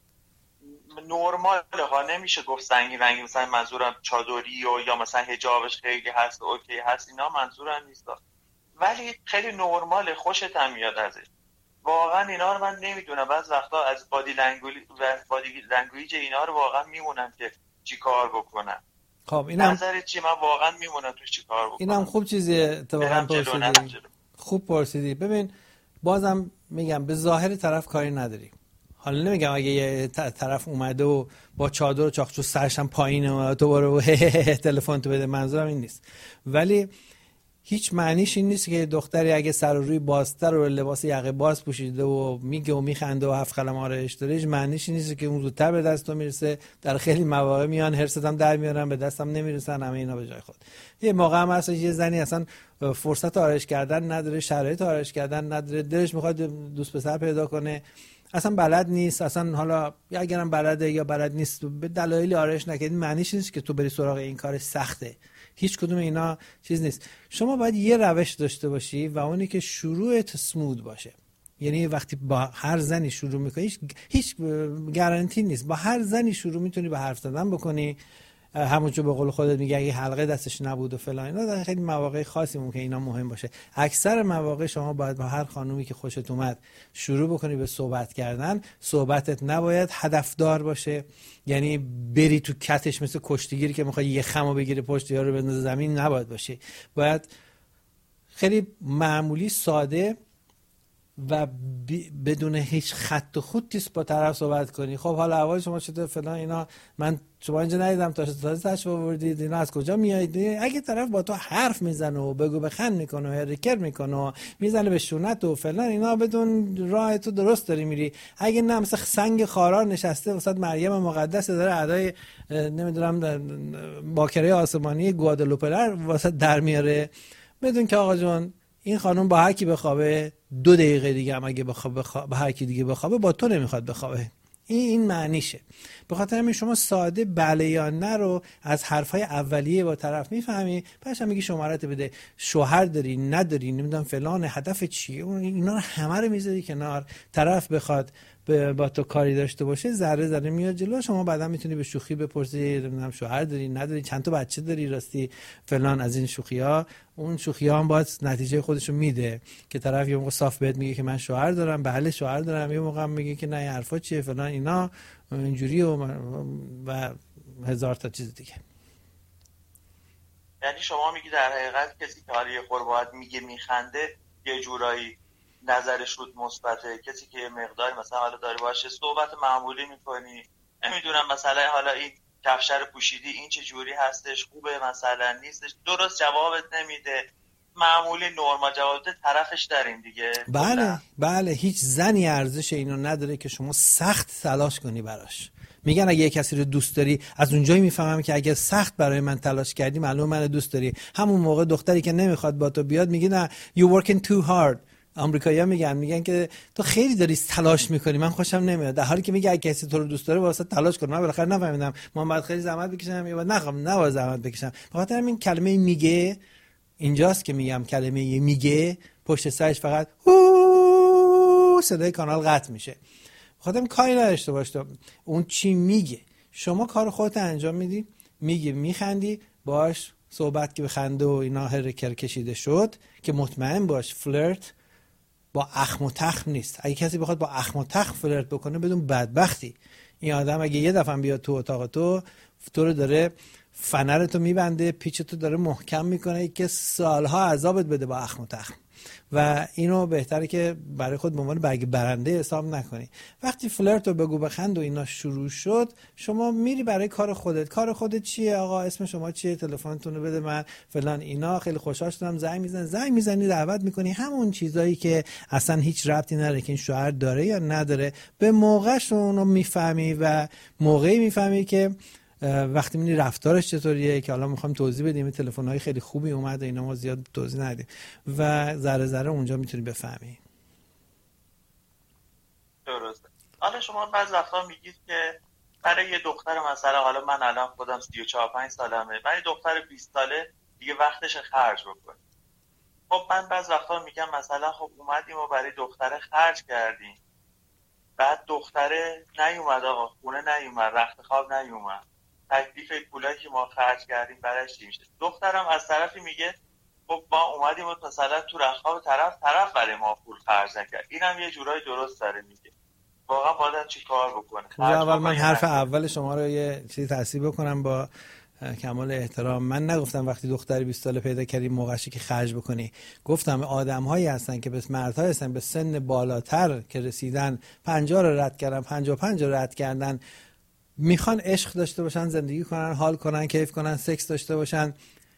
نرماله ها، نمیشه گفت سنگین رنگین، مثلا منظورم چادری و یا مثلا حجابش خیلی هست اوکی هست، اینا منظورم نیست، ولی خیلی نرماله، خوشت هم میاد ازش. واقعا اینا رو من نمیدونم، بعض وقتا از بادی لنگویج و بادی لنگویج اینا رو واقعا میمونم که چی کار بکنم. خب اینم نظرت چی؟ من واقعا میمونم تو چی کار بکنم. اینم خوب چیزیه اتفاقا پرسیدی. خوب پرسیدی. ببین بازم میگم به ظاهر طرف کاری نداری. حالا نمیگم اگه یه طرف اومده و با چادر و چاقچو سرش هم پایینه و تو برو تلفن تو بده، منظورم این نیست. ولی هیچ معنیش این نیست که دختری اگه سر و روی بازتر و لباس یقه باز پوشیده و میگه و میخنده و هفت قلم آرایش داره، هیچ معنیش این نیست که اون زودتر به دست تو میرسه. در خیلی مواقع میان هرست هم در میارن به دستم نمیرسن، همه اینا به جای خود. یه موقع هم هست یه زنی اصلا فرصت آرایش کردن نداره، شرایط آرایش کردن نداره، دلش میخواد دوست پسر پیدا کنه، اصلا بلد نیست، اصلا حالا یا اگرم بلده یا بلد نیست به دلایلی آرایش نکرد، معنیش نیست که تو بری سراغ این کار سخته. هیچ کدوم اینا چیز نیست. شما باید یه روش داشته باشی و اونی که شروعت سمود باشه. یعنی وقتی با هر زنی شروع میکنی، هیچ, هیچ گارانتی نیست، با هر زنی شروع میتونی به حرف زدن بکنی، همونجور به قول خودت میگه اگه حلقه دستش نبود و فلان اینا، در خیلی مواقع خاصی ممکنه اینا مهم باشه. اکثر مواقع شما باید با هر خانومی که خوشت اومد شروع بکنی به صحبت کردن. صحبتت نباید هدفدار باشه، یعنی بری تو کتش مثل کشتیگیری که میخواد یه خمو بگیره پشت یارو بندازه زمین، نباید باشه. باید خیلی معمولی، ساده و بدون هیچ خط و خطی با طرف صحبت کنی. خب حالا اول شما چطور فلان اینا، من شما اینجا ندیدم تا تازه تشریف آوردید، اینا از کجا میایید؟ اگه طرف با تو حرف میزنه و بگو بخند میکنه و هرکر میکنه و میزنه به شونت و فلان اینا، بدون راه تو درست داری میری. اگه نه مثلا سنگ خارا نشسته وسط مریم مقدس داره ادای نمیدونم باکره آسمانی گوادالوپر واسه در میاره، بدون که آقا جون این خانم با هر کی بخوابه دو دقیقه دیگه هم اگه بخوابه با هر کی دیگه بخوابه با تو نمیخواد بخوابه. این این معنیشه. به خاطر همین شما ساده بله یا نه رو از حرفای اولیه با طرف میفهمی، بعدش هم میگی شمارت بده، شوهر داری نداری، نمیدونم فلان، هدف چیه، اینا رو همه رو میذاری کنار. طرف بخواد با تو کاری داشته باشه ذره ذره میاد جلو. شما بعدا میتونی به شوخی بپرسی نمیدونم شوهر داری نداری، چند تا بچه داری، راستی فلان، از این شوخی‌ها. اون شوخی‌ها هم باید نتیجه خودشو میده که طرف یه موقع صاف بهت میگه که من شوهر دارم، بله شوهر دارم، یه موقع میگه که نه این حرفا چیه فلان اینا اینجوری و, و هزار تا چیز دیگه. یعنی شما میگی در حقیقت کسی که حالا یه خورده میگه میخنده یه جورایی نظرش رود مثبته، کسی که یه مقداری مثلا حالا داری باشه صحبت معمولی میکنی، نمیدونم مثلا حالا این کفشر پوشیدی این چه جوری هستش، خوبه مثلا نیستش، درست جوابت نمیده، معمولی نرمال جوابت طرفش داریم دیگه. بله بله، هیچ زنی ارزش اینو نداره که شما سخت تلاش کنی براش. میگن اگه کسی رو دوست داری، از اونجایی میفهمم که اگه سخت برای من تلاش کردی معلومه من دوست داری. همون موقع دختری که نمیخواد با تو بیاد میگه نه you working too hard. آمریکایی‌ها میگن میگن که تو خیلی داری تلاش میکنی، من خوشم نمیاد، در حالی که میگه اگه کسی تو رو دوست داره واسه تلاش کن. من بالاخره نفهمیدم من باید خیلی زحمت بکشم یا نخوام نباید زحمت بکشم. به خاطر همین کلمه میگه اینجاست که میگم کلمه میگه پشت سرش فقط اوه صدای کانال قطع میشه. خودم کاری نداشته باش تو اون چی میگه، شما کار خودت انجام میدی، میگی میخندی باش، صحبت که به خنده و اینا هرکر کشیده شد که مطمئن باش فلرت با اخم و تخم نیست. اگه کسی بخواد با اخم و تخم فلرت بکنه بدون بدبختی. این آدم اگه یه دفعه بیاد تو اتاق تو تو رو داره فنرتو میبنده، پیچتو داره محکم میکنه که سالها عذابت بده با اخم و تخم. و اینو بهتره که برای خود به عنوان برگ برنده حساب نکنی. وقتی فلرت رو بگو بخند و اینا شروع شد، شما میری برای کار خودت. کار خودت چیه آقا؟ اسم شما چیه؟ تلفنتون رو بده من فلان اینا، خیلی خوشحال شدم. زنگ میزنی زنگ میزنی دعوت میکنی، همون چیزایی که اصلا هیچ ربطی نداره که این شوهر داره یا نداره، به موقعش اونو میفهمی و موقعی میفهمی که وقتی میبینی رفتارش چطوریه، که حالا میخوام توضیح بدیم. تلفن‌های خیلی خوبی اومده اینا، ما زیاد توضیح ندیم و ذره ذره اونجا میتونی بفهمی. درسته. حالا شما بعضی وقتا میگید که برای یه دختر مثلا، حالا من الان خودم سی و چهار پنج سالمه، برای دختر بیست ساله دیگه وقتش خرج بکنه. خب من بعضی وقتا میگم مثلا خب اومدیم و برای دختر خرج کردیم، بعد دختره نیومد آقا، خونه نیومد، رخت خواب نیومد، تکلیف پولایی که ما خرج کردیم برایش چی میشه؟ دخترم از طرفی میگه خب ما اومدیم مثلا تو رخت خواب طرف طرف برای ما پول خرج نکرد. اینم یه جورایی درست داره میگه. واقعا باید چی کار بکنه؟ اول من حرف اول شما رو یه چیزی تصحیح بکنم با کمال احترام. من نگفتم وقتی دختری بیست ساله پیدا کردی موقعشه که خرج بکنی. گفتم آدم‌هایی هستن که به مردها هستن به سن بالاتر که رسیدن، پنجاه رو رد کردن، پنجاه و پنج رو رد کردن، میخوان عشق داشته باشن، زندگی کنن، حال کنن، کیف کنن، سکس داشته باشن.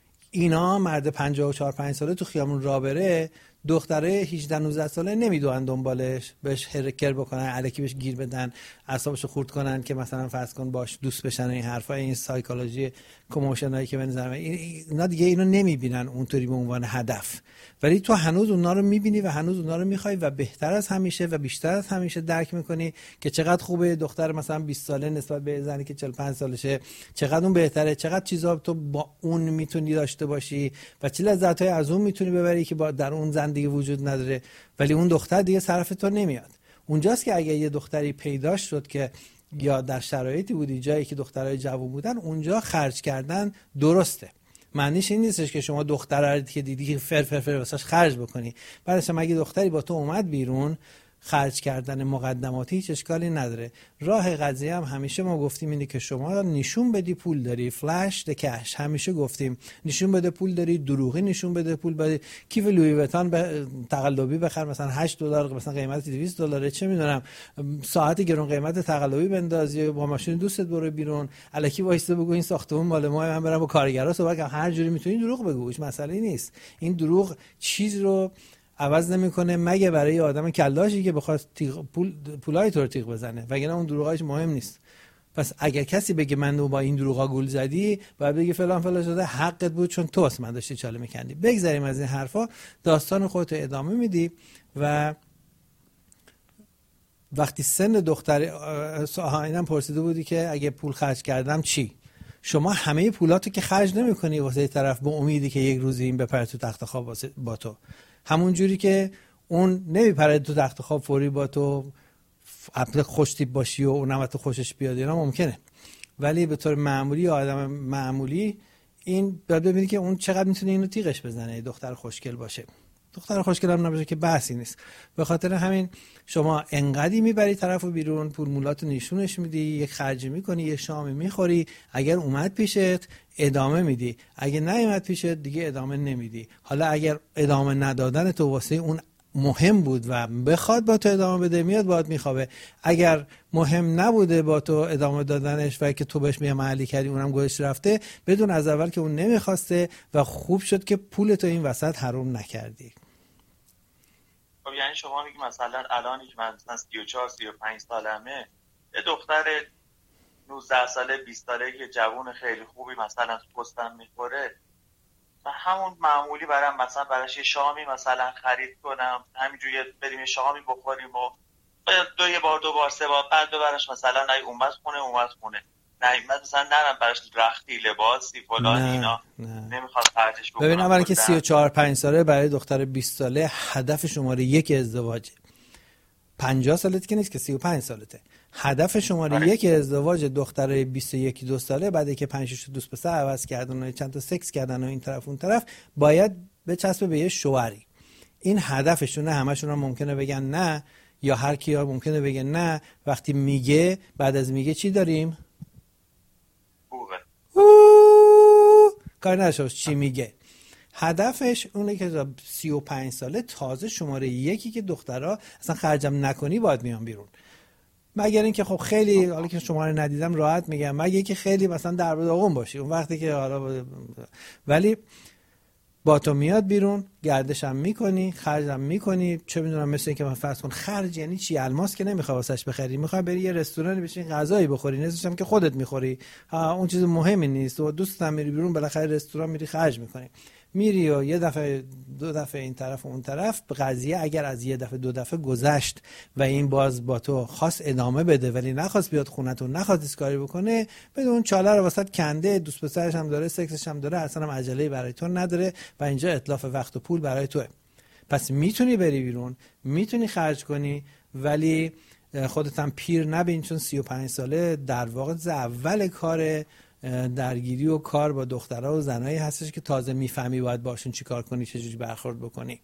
اینا مرد پنجاه و چهار پنج ساله تو خیابون راه بره، دختره هجده نوزده ساله نمیدونن دنبالش، بهش هرکر بکنن، الکی بهش گیر بدن، اعصابشو خورد کنن که مثلا فرض کن باش دوست بشن. این حرفا، این سایکولوژی کموشنایی که بنظرم اینا دیگه اینو نمیبینن اونطوری به عنوان هدف، ولی تو هنوز اونا رو میبینی و هنوز اونا رو میخوای و بهتر از همیشه و بیشتر از همیشه درک میکنی که چقدر خوبه دختر مثلا بیست ساله نسبت به زنی که چهل و پنج سالشه، چقدر اون بهتره، چقدر چیزا تو با اون میتونی داشته باشی و چه لذت‌های از اون میتونی ببری که با در اون زن دیگه وجود نداره. ولی اون دختر دیگه صرف تو نمیاد. اونجاست که اگه یه دختری پیدا شد که یا در شرایطی بودی جایی که دخترای جوون بودن، اونجا خرج کردن درسته. معنیش این نیستش که شما دختر که دیدی فر فر فر واسش خرج بکنی. بعدش هم اگه دختری با تو اومد بیرون، خرج کردن مقدماتی هیچ اشکالی نداره. راه قضیه هم همیشه ما گفتیم اینه که شما نشون بدی پول داری، فلش د کش، همیشه گفتیم نشون بده پول داری، دروغی نشون بده پول داری. کیف لویی ویتان به تقلبی بخر مثلا هشت دلار، مثلا قیمت دویست دلاره، چه میدونم ساعت گرون قیمت تقلبی بندازی، با ماشین دوستت برو بیرون، الکی وایسته بگو این ساختمون مال ما، من برم با کارگرا صحبت کنم. هر جوری میتونی دروغ بگو، هیچ مسئله نیست. این دروغ چیز رو عوض نمیکنه مگه برای آدم کلاشی که بخواد تیغ پول پولای تو رو تیغ بزنه، وگرنه اون دروغاش مهم نیست. پس اگر کسی بگه من با این دروغا گول زدی، باید بگه فلان فلان شده، حقت بود چون تو اصلا داشتی چاله میکندی. بگذاریم از این حرفا، داستان خودت ادامه میدی و وقتی سن دختر اینم پرسیده بودی که اگه پول خرج کردم چی؟ شما همه پولاتو که خرج نمی‌کنی واسه طرف به امیدی که یک روزی این بپره تو تخت خواب واسه با تو. همون جوری که اون نمیپره تو تخت خواب فوری با تو اپل خوش تیپ باشی و اونم تو خوشش بیاد، اینا ممکنه. ولی به طور معمولی آدم معمولی این باید ببینی که اون چقدر میتونه اینو تیغش بزنه. دختر خوشگل باشه، دختر خوشگل هم نباشه که بحثی نیست. به خاطر همین شما انقدی میبری طرفو بیرون، پول مولاتو نشونش میدی، یک خرجی میکنی، یه شامی میخوری، اگر اومد پیشت ادامه میدی، اگه نیومد پیشت دیگه ادامه نمیدی. حالا اگر ادامه ندادن تو واسه اون مهم بود و بخواد با تو ادامه بده، میاد باهات میخوابه. اگر مهم نبوده با تو ادامه دادنش و که تو بهش میگه محلی کردی اونم گوش رفته، بدون از اول که اون نمیخواسته و خوب شد که پول تو این وسط حروم نکردی. خب یعنی شما میگی مثلا الان که من مثلا سی و چهار سی و پنج سالمه، یه دختر نوزده ساله بیست ساله که جوون خیلی خوبی مثلا پستم میخوره، همون معمولی برام مثلا براش یه شامی مثلا خرید کنم، همینجوری بریم یه شامی بخوریم و دو یه بار دو بار سه بار، بعد براش مثلا نه اومد خونه اومد خونه نه مثلا نرم براش رختی لباسی فلان اینا نمیخواد خرجش بکنم. ببین اولا که سی و چهار پنج ساله برای دختر بیست ساله هدف شماره یک ازدواجه. پنجاه سالته که نیست که سی و پنج سالته. هدف شماره آره. یک ازدواج دختر بیست و یک دو ساله بعد که پنج شش دوست پسر عوض کردن و چند تا سکس کردن و این طرف اون طرف باید بچسبه به یه شوهری. این هدفشونه. همشون هم ممکنه بگن نه، یا هر کیا ممکنه بگه نه. وقتی میگه بعد از میگه چی داریم؟ کار نشوش چی میگه. هدفش اونه که سی و پنج ساله تازه شماره یکی که دخترها اصلا خرجم نکنی باید میان بیرون. مگر اینکه خب خیلی، حالا که شما رو ندیدم راحت میگم، مگر اینکه خیلی مثلا در به داغون باشی اون وقتی که حالا، ولی با تو میاد بیرون، گردش هم میکنی، خرج هم میکنی. چه میدونم مثل اینکه من فرض کن خرج یعنی چی؟ الماس که نمیخوای واسش بخری، میخوای بری یه رستورانی بشین غذایی بخوری، نذاشتم که خودت میخوری، اون چیز مهمی نیست. و دوست هم میری بیرون بالاخره رستوران میری خرج میکنی، میری و یه دفعه دو دفعه این طرف و اون طرف. قضیه اگر از یه دفعه دو دفعه گذشت و این باز با تو خواست ادامه بده ولی نخواست بیاد خونتون، نخواست اسکاری بکنه، بدون چاله رو واسط کنده، دوست پسرش هم داره، سکسش هم داره، اصلا هم عجله برای تو نداره و اینجا اتلاف وقت و پول برای توه. پس میتونی بری بیرون، میتونی خرج کنی، ولی خودت هم پیر نبین، چون سی و پنج ساله در واقع ز اول کار درگیری و کار با دخترها و زنایی هستش که تازه میفهمی باید باشون چی کار کنی، چجوری برخورد بکنی.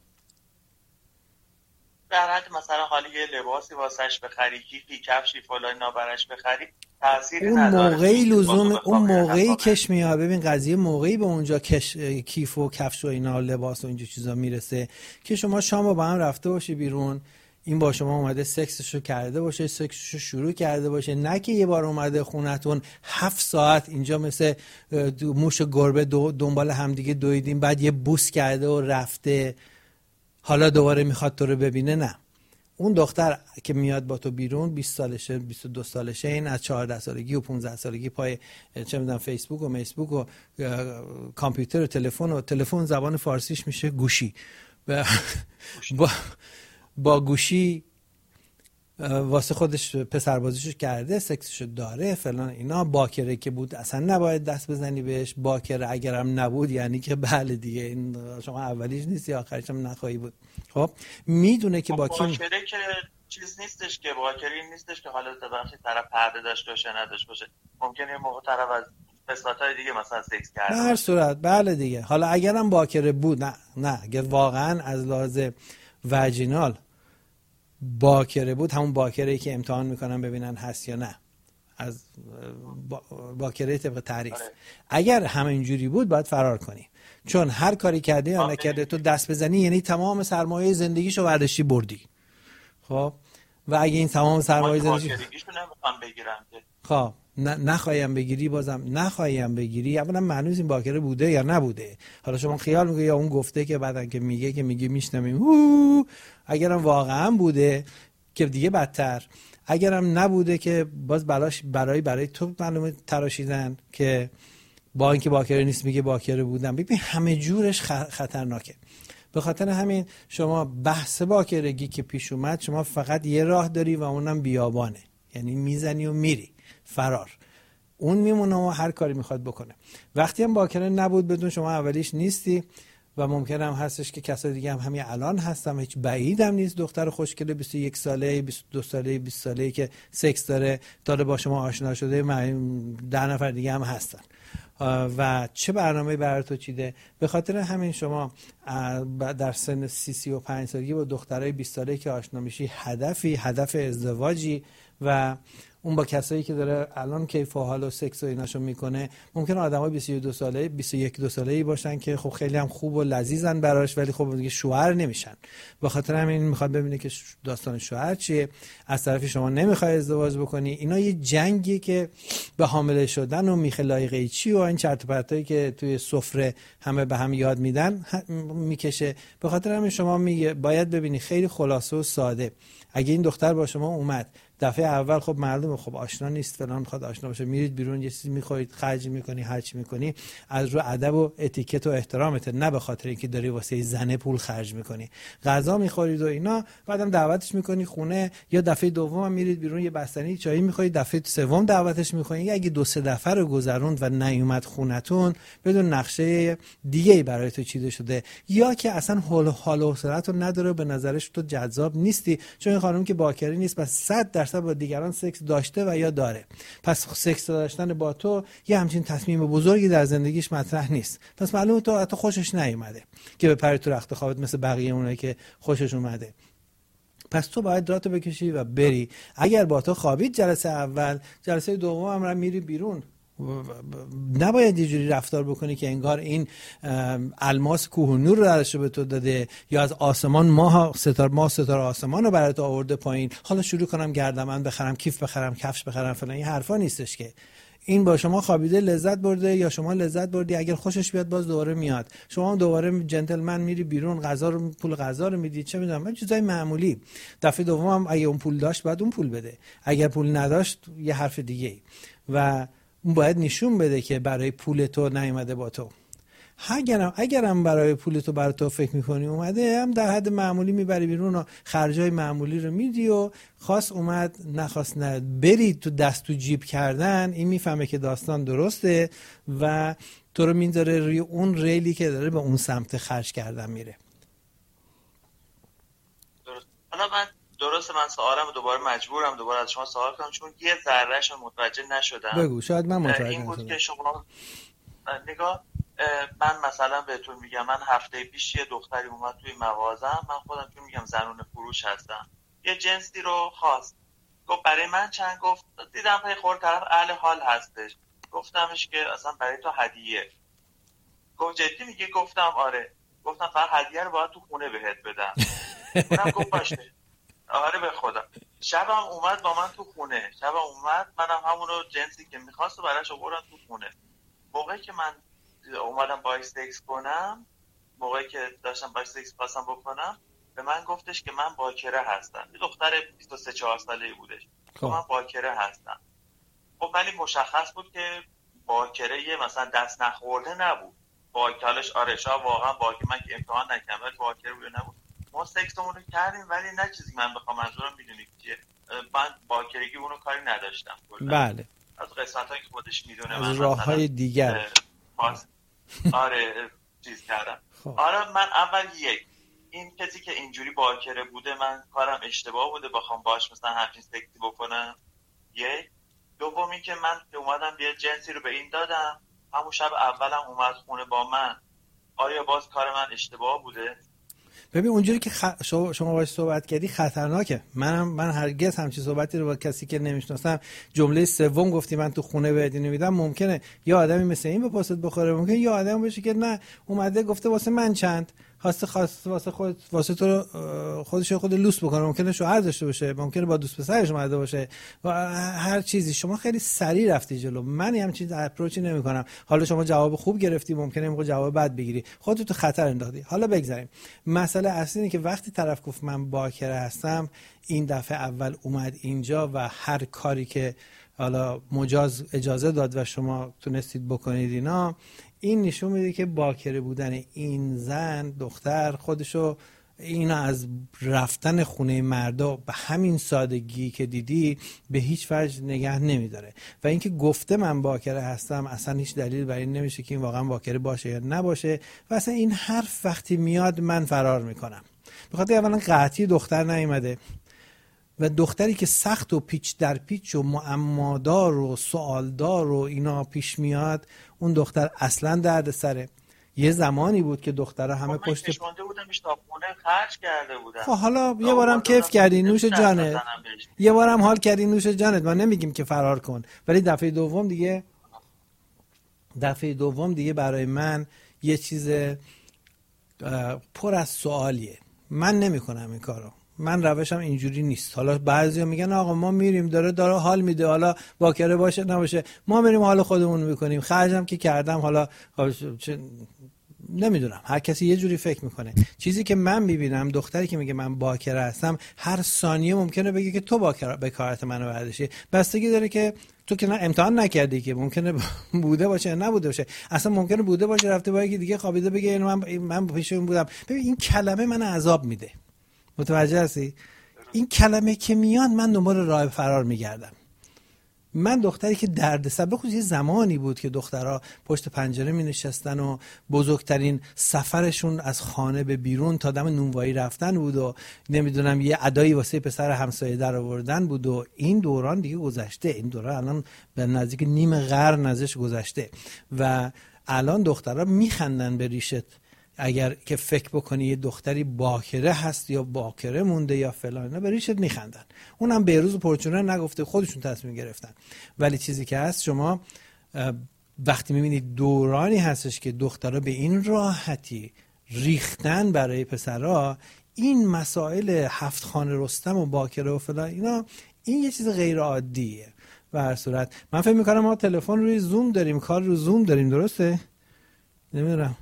در حد مثلا حالی یه لباسی واسش بخری، کیفی کفشی فلان نابرش بخری، تأثیری اون نداره. موقعی لزوم اون موقعی کش میاد. ببین قضیه موقعی به اونجا کش کیف و کفش و اینا لباس و اینجور چیزا میرسه که شما شام با هم رفته باشی بیرون، این با شما اومده سکسشو کرده باشه، سکسشو شروع کرده باشه، نه که یه بار اومده خونتون هفت ساعت اینجا مثل موش گربه دنبال همدیگه دویدیم، بعد یه بوس کرده و رفته، حالا دوباره میخواد تو رو ببینه. نه، اون دختر که میاد با تو بیرون بیست سالشه، بیست و دو سالشه، این از چهارده سالگی و پانزده سالگی پای چه میدونم فیسبوک و میسبوک و کامپیوتر و تلفن و تلفن زبان فارسیش میشه گوشی. با با گوشی واسه خودش پسربازیشو کرده، سکسشو داره فلان اینا. باکره که بود اصلا نباید دست بزنی بهش، باکره اگرم نبود یعنی که بله دیگه این شما اولیش نیست یا آخرش هم نخواهی بود. خب میدونه که با کی باکره که چیز نیستش، که باکره نیستش که حالا بخشی طرف پرده داشته باشه نداشته باشه، ممکنه یه موقع طرف از قسمت‌های دیگه مثلا سکس کرده. به هر صورت بله دیگه. حالا اگرم باکره بود، نه نه اگر واقعا از لحاظ وجینال باکره بود، همون باکره که امتحان میکنن ببینن هست یا نه، از با... باکره طبق تعریف. آره. اگر همینجوری بود باید فرار کنی، چون هر کاری کرده یا نکرده تو دست بزنی یعنی تمام سرمایه زندگیشو برداشتی بردی. خب و اگه این تمام سرمایه زندگیشو نمیخوام بگیرم که خب نه نخواهیم بگیری، بازم نخواهیم بگیری، اولا معلومه این باکره بوده یا نبوده. حالا شما خیال میکنی یا اون گفته که بعدن که میگه که میگه میشنویم، اگرم واقعا بوده که دیگه بدتر، اگرم نبوده که باز بلاش برای برای تو معلومه تراشیدن که با اینکه باکره نیست میگه باکره بودم. ببین همه جورش خطرناکه. به خاطر همین شما بحث باکرگی که پیش اومد، شما فقط یه راه داری و اونم بیابانه، یعنی میزنی و میری فرار، اون میمونه و هر کاری میخواد بکنه. وقتی هم باکره نبود بدون شما اولیش نیستی و ممکن هم هستش که کسای دیگه هم همین الان هستم، هیچ بعید هم نیست دختر خوشگله بیست و یک ساله، بیست و دو ساله، بیست ساله که سکس داره تا با شما آشنا شده، ده نفر دیگه هم هستن و چه برنامه‌ای برای تو چیده. به خاطر همین شما در سن سی سی و پنج سالگی با دخترای بیست ساله که آشنا میشی، هدفی هدف ازدواجی و اون با کسایی که داره الان کیف و حال و سکس و ایناشو میکنه، ممکنه آدمای بیست و دو ساله بیست و یک دو ساله‌ای باشن که خب خیلی هم خوب و لذیذن براش، ولی خب دیگه شوهر نمیشن. به خاطر همین میخواد ببینه که داستان شوهر چیه، از طرفی شما نمیخوای ازدواج بکنی. اینا یه جنگی که به حامله شدن و میخه لایقه چی و این چرت و پرتایی که توی سفره همه به هم یاد میدن میکشه. به خاطر همین شما میگه باید ببینی خیلی خلاصه و ساده. اگه این دختر با شما اومد دفعه اول، خب معلومه خب آشنا نیست فلان، میخواد آشنا باشه، میرید بیرون یه چیزی میخورید، خرج میکنی، هر چی میکنی از رو ادب و اتیکت و احترامت، نه به خاطر اینکه داری واسه زنه پول خرج میکنی. غذا میخورید و اینا، بعدم دعوتش میکنی خونه، یا دفعه دوم میرید بیرون یه بستنی چای میخورید، دفعه سوم دعوتش میکنی. اگه دو سه دفعه رو گذروند و نیومد خونتون بدون نقشه دیگه‌ای برای تو چیده شده، یا که اصلا حال حال و حوصله‌ت رو نداره، به نظرش تو جذاب نیستی، چون این خانم که باکره نیست، پس صد درصد با دیگران سکس داشته و یا داره، پس سکس داشتن با تو یه همچین تصمیم بزرگی در زندگیش مطرح نیست. پس معلومه تو حتی خوشش نیومده که به پری تو رخت خوابت مثل بقیه اونایی که خوشش اومده. پس تو باید راتو بکشی و بری. اگر با تو خوابید جلسه اول، جلسه دوم هم را میری بیرون. نباید یه جوری رفتار بکنی که انگار این الماس کوهنور رو درش به تو داده، یا از آسمان ماه ستاره ماه ستاره آسمان رو برات آورده پایین، حالا شروع کنم گردمن بخرم، کیف بخرم، کفش بخرم فلان. این حرفا نیستش که. این با شما خوابیده لذت برده یا شما لذت بردی، اگر خوشش بیاد باز دوباره میاد، شما هم دوباره جنتلمن میری بیرون، غذا رو پول غذا رو میدی، چه میدونم چیزای معمولی. دفعه دوم هم اگه اون پول داشت بعد اون پول بده، اگر پول نداشت یه حرف دیگه ای. و اون باید نشون بده که برای پول تو نیومده با تو. اگرم اگرم برای پول تو برای تو فکر میکنی اومده، هم در حد معمولی میبری بیرون و خرجای معمولی رو میدی و خواست اومد نخواست نه. بری تو دست تو جیب کردن، این میفهمه که داستان درسته و تو رو میذاره روی اون ریلی که داره به اون سمت خرج کردن میره. درست. حالا من درسته من سوالم دوباره مجبورم دوباره از شما سوال کنم، چون یه ذرهش متوجه نشدم. بگو شاید من متوجه این بود نشدم. که شما نگاه، من مثلا بهتون میگم من هفته پیش یه دختری اومد توی مغازم، من خودم چون میگم زنون فروش هستم، یه جنسی رو خواست، گفت برای من چند، گفت دیدم پای خور طرف اهل حال هستش، گفتمش که اصلا برای تو هدیه. گفت جدی میگه؟ گفتم آره. گفتم فقط هدیه رو باید تو خونه بهت بدم. اونم گفت باشه. آره به خدا. شبم اومد با من تو خونه، شبم اومد، منم همون رو جنسی که میخواست و براش آوردم تو خونه. موقعی که من اومدم باهاش سکس کنم، موقعی که داشتم باهاش سکس خواستم بکنم، به من گفتش که من باکره هستم. یه دختر بیست و سه چهار ساله‌ای بودش. خب من باکره هستم. خب ولی مشخص بود که باکره یه مثلا دست نخورده نبود. باکالش آره شا واقعا باکره، من که امتحان نکردم ولی باکره بود نبود. ما سکسمون رو کردیم ولی نه چیزی من بخوام منظورم میدونی چیه، من باکرگی اونو کاری نداشتم. بله. از قسمتایی که خودش میدونه من راههای دیگر آره چیز کردم. خب. آره من اول یک این کسی که اینجوری باکره بوده من کارم اشتباه بوده بخوام باش مثلا همچین سکسی بکنم. یک دوم این که من که اومدم یه جنسی رو به این دادم، همون شب اولم اومد خونه با من، آیا باز کار من اشتباه بوده؟ ببین اونجوری که خ... شما شما باهاش صحبت کردی خطرناکه. منم من هرگز همچین صحبتی رو با کسی که نمیشناسم جمله سوم گفتی من تو خونه بهت اینو میدم، ممکنه یه آدمی مثل این به پاست بخوره، ممکنه یه آدم باشه که نه اومده گفته واسه من چند خواسته خواسته واسه خود واسه تو خودش خود لوس بکنه، ممکنه شوهر داشته باشه، ممکنه با دوست پسرش اومده باشه و هر چیزی. شما خیلی سریع رفتی جلو، من هم چیز اپروچی نمی‌کنم. حالا شما جواب خوب گرفتی، ممکنه موقع جواب بد بگیری، خودت تو خطر انداختی. حالا بگذاریم. مسئله اصلی اینه که وقتی طرف گفت من باکره هستم، این دفعه اول اومد اینجا و هر کاری که حالا مجاز اجازه داد و شما تونستید بکنید اینا، این نشون میده که باکره بودن این زن دختر خودشو اینا از رفتن خونه مردا به همین سادگی که دیدی به هیچ وجه نگه نمیداره. و اینکه گفته من باکره هستم اصلا هیچ دلیل بر این نمیشه که این واقعا باکره باشه یا نباشه. و اصلا این حرف وقتی میاد من فرار میکنم. بخاطر اولا قحطی دختر نیومده و دختری که سخت و پیچ در پیچ و معمادار و سوالدار و اینا پیش میاد، اون دختر اصلا درد سره. یه زمانی بود که دخترها همه پشت کشونده بودم تا خونه خرج کرده بودم. خب حالا یه بارم کیف کردی نوش جانت، یه بارم حال کردی نوش جانت. ما نمیگیم که فرار کن، ولی دفعه دوم دیگه دفعه دوم دیگه برای من یه چیز پر از سوالیه. من نمیکنم این کارو، من روشم اینجوری نیست. حالا بعضیا میگن آقا ما میریم داره داره حال میده، حالا باکره باشه نباشه ما میریم حال خودمون میکنیم، خرجم که کردم حالا چه نمیدونم، هر کسی یه جوری فکر میکنه. چیزی که من میبینم دختری که میگه من باکره هستم هر ثانیه ممکنه بگه که تو باکره به کارت منو برداشتی. بستگی داره که تو که امتحان نکردی، که ممکنه بوده باشه نبوده باشه، اصلا ممکنه بوده باشه رفته با یکی دیگه خوابیده بگه من من پیش اون بودم. ببین این کلمه من عذاب میده، متوجه هستی؟ این کلمه که میاد من دنبال راه فرار میگردم. من دختری که دردسر، بخصوص یه زمانی بود که دخترها پشت پنجره می نشستن و بزرگترین سفرشون از خانه به بیرون تا دم نونوایی رفتن بود و نمیدونم یه ادایی واسه پسر همسایه در آوردن بود و این دوران دیگه گذشته. این دوران الان به نزدیک نیم قرن ازش گذشته و الان دخترها میخندن به ریشت اگر که فکر بکنی یه دختری باکره هست یا باکره مونده یا فلان، نه به ریشت میخندن. اونم بهروز و پرچونه نگفته، خودشون تصمیم گرفتن. ولی چیزی که هست شما وقتی میبینید دورانی هستش که دخترها به این راحتی ریختن برای پسرها، این مسائل هفت خانه رستم و باکره و فلان اینا، این یه چیز غیر عادیه. به هر صورت من فکر میکنم ما تلفن روی زوم داریم، کار رو زوم داریم، درسته؟ نمیدونم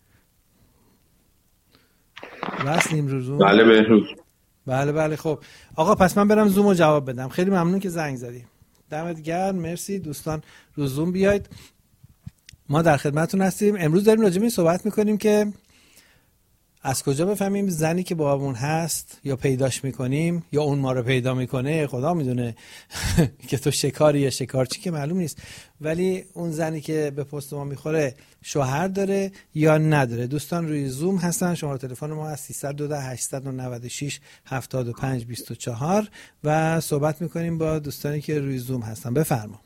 وصلیم رو زوم؟ بله بهروز. بله بله. خب آقا پس من برم زوم رو جواب بدم. خیلی ممنون که زنگ زدیم، دمت گرم، مرسی. دوستان رو زوم بیاید، ما در خدمتتون هستیم. امروز داریم راجع به این صحبت میکنیم که از کجا بفهمیم زنی که باهامون هست یا پیداش میکنیم یا اون ما رو پیدا میکنه، خدا میدونه که تو شکاری یا شکارچی که معلوم نیست، ولی اون زنی که به پست ما میخوره شوهر داره یا نداره. دوستان روی زوم هستن، شماره تلفن ما از سیصد و دو هشتصد و نود و شش هفتاد و پنج بیست و چهار و صحبت میکنیم با دوستانی که روی زوم هستن. بفرما.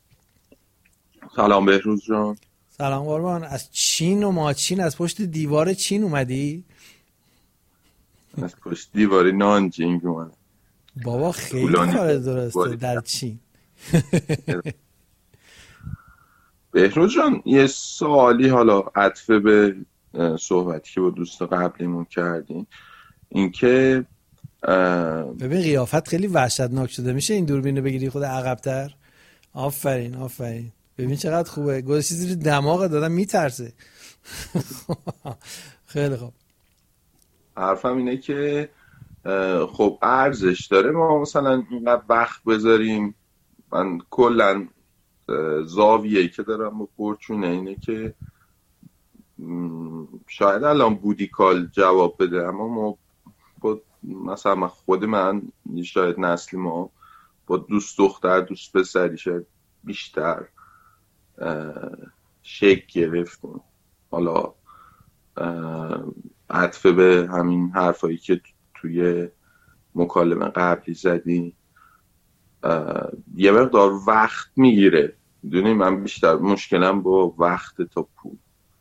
سلام بهروز جان. سلام قربان. از چین و ماچین، از پشت دیوار چین اومدی؟ از پشت دیوار نانجینگ اومد. بابا خیلی کار درسته در چین. بهروز جان یه سوالی حالا عطف به صحبتی که با دوست قبلیمون کردیم، این که ببین قیافت خیلی وحشتناک شده، میشه این دوربینو بگیری خود عقب‌تر؟ آفرین آفرین. ببین چقدر خوبه، گوشی زیر دماغ دادم میترسه. خیلی خوب. حرفم اینه که خب ارزش داره ما مثلا اینقدر وقت بذاریم. من کلا زاویه‌ای که دارم با پرچونه اینه که شاید الان بودی کال جواب بده، اما ما با مثلا خود من شاید نسل ما با دوست دختر دوست پسری شاید بیشتر شک گرفتیم. حالا عطف به همین حرفایی که توی مکالمه قبلی زدی، یه مقدار وقت میگیره. میدونی من بیشتر مشکلم با وقت تا پول.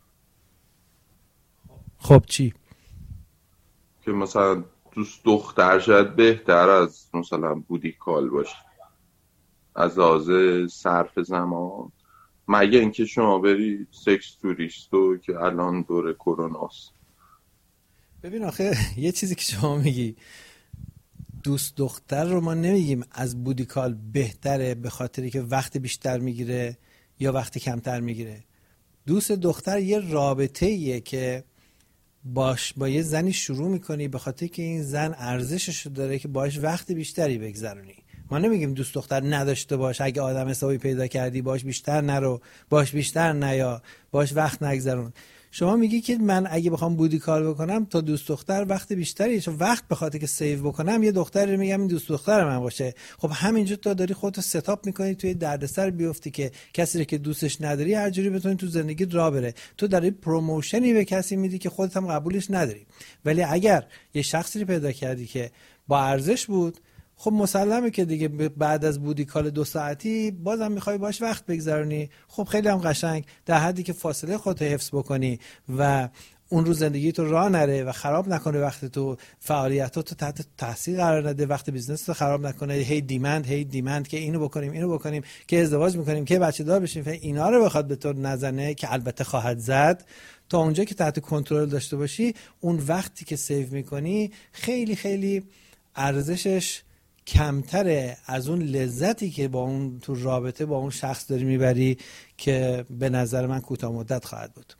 خب چی؟ که مثلا دوست دختر شاید بهتر از مثلا بودی کال باشه از لحاظ صرف زمان، مگه اینکه شما بری سکس توریستو که الان دوره کروناست. ببین آخه یه چیزی که شما میگی دوست دختر رو ما نمیگیم از بودی کال بهتره به خاطری که وقت بیشتر میگیره یا وقت کمتر میگیره. دوست دختر یه رابطه‌ایه که باش با یه زنی شروع میکنی به خاطر که این زن ارزشش داره که باش وقت بیشتری بگذرونی ما نمیگیم دوست دختر نداشته باش، اگه آدم حسابی پیدا کردی باش بیشتر نرو، باش بیشتر نیا، باش وقت نگذرون. شما میگی که من اگه بخوام بودی کار بکنم تا دوست دختر وقت بیشتری، چون وقت بخاطر که سیو بکنم یه دختری میگم این دوست دختر من باشه. خب همینجا تو داری خودتو ستاپ میکنی توی دردسر بیفتی که کسی رو که دوستش نداری هر جوری بتونی تو زندگی راه بره. تو داری پروموشنی به کسی میدی که خودت هم قبولش نداری. ولی اگر یه شخصی رو پیدا کردی که با ارزش بود، خب مسلمه که دیگه بعد از بودی کال دو ساعتی بازم میخوای باش وقت بگذرونی. خب خیلی هم قشنگ، در حدی که فاصله خودت حفظ بکنی و اون رو زندگی تو راه نره و خراب نکنه، وقت تو فعالیتاتو تحت تاثیر قرار نده، وقت بیزنس تو خراب نکنه، هی دیمند هی دیمند که اینو بکنیم اینو بکنیم که ازدواج میکنیم که بچه دار بشیم، اینا رو بخواد به تو نزنه که البته خواهد زد. تا اونجا که تحت کنترل داشته باشی، اون وقتی که سیو میکنی خیلی خیلی ارزشش کمتره از اون لذتی که با اون تو رابطه با اون شخص داری میبری که به نظر من کوتاه مدت خواهد بود.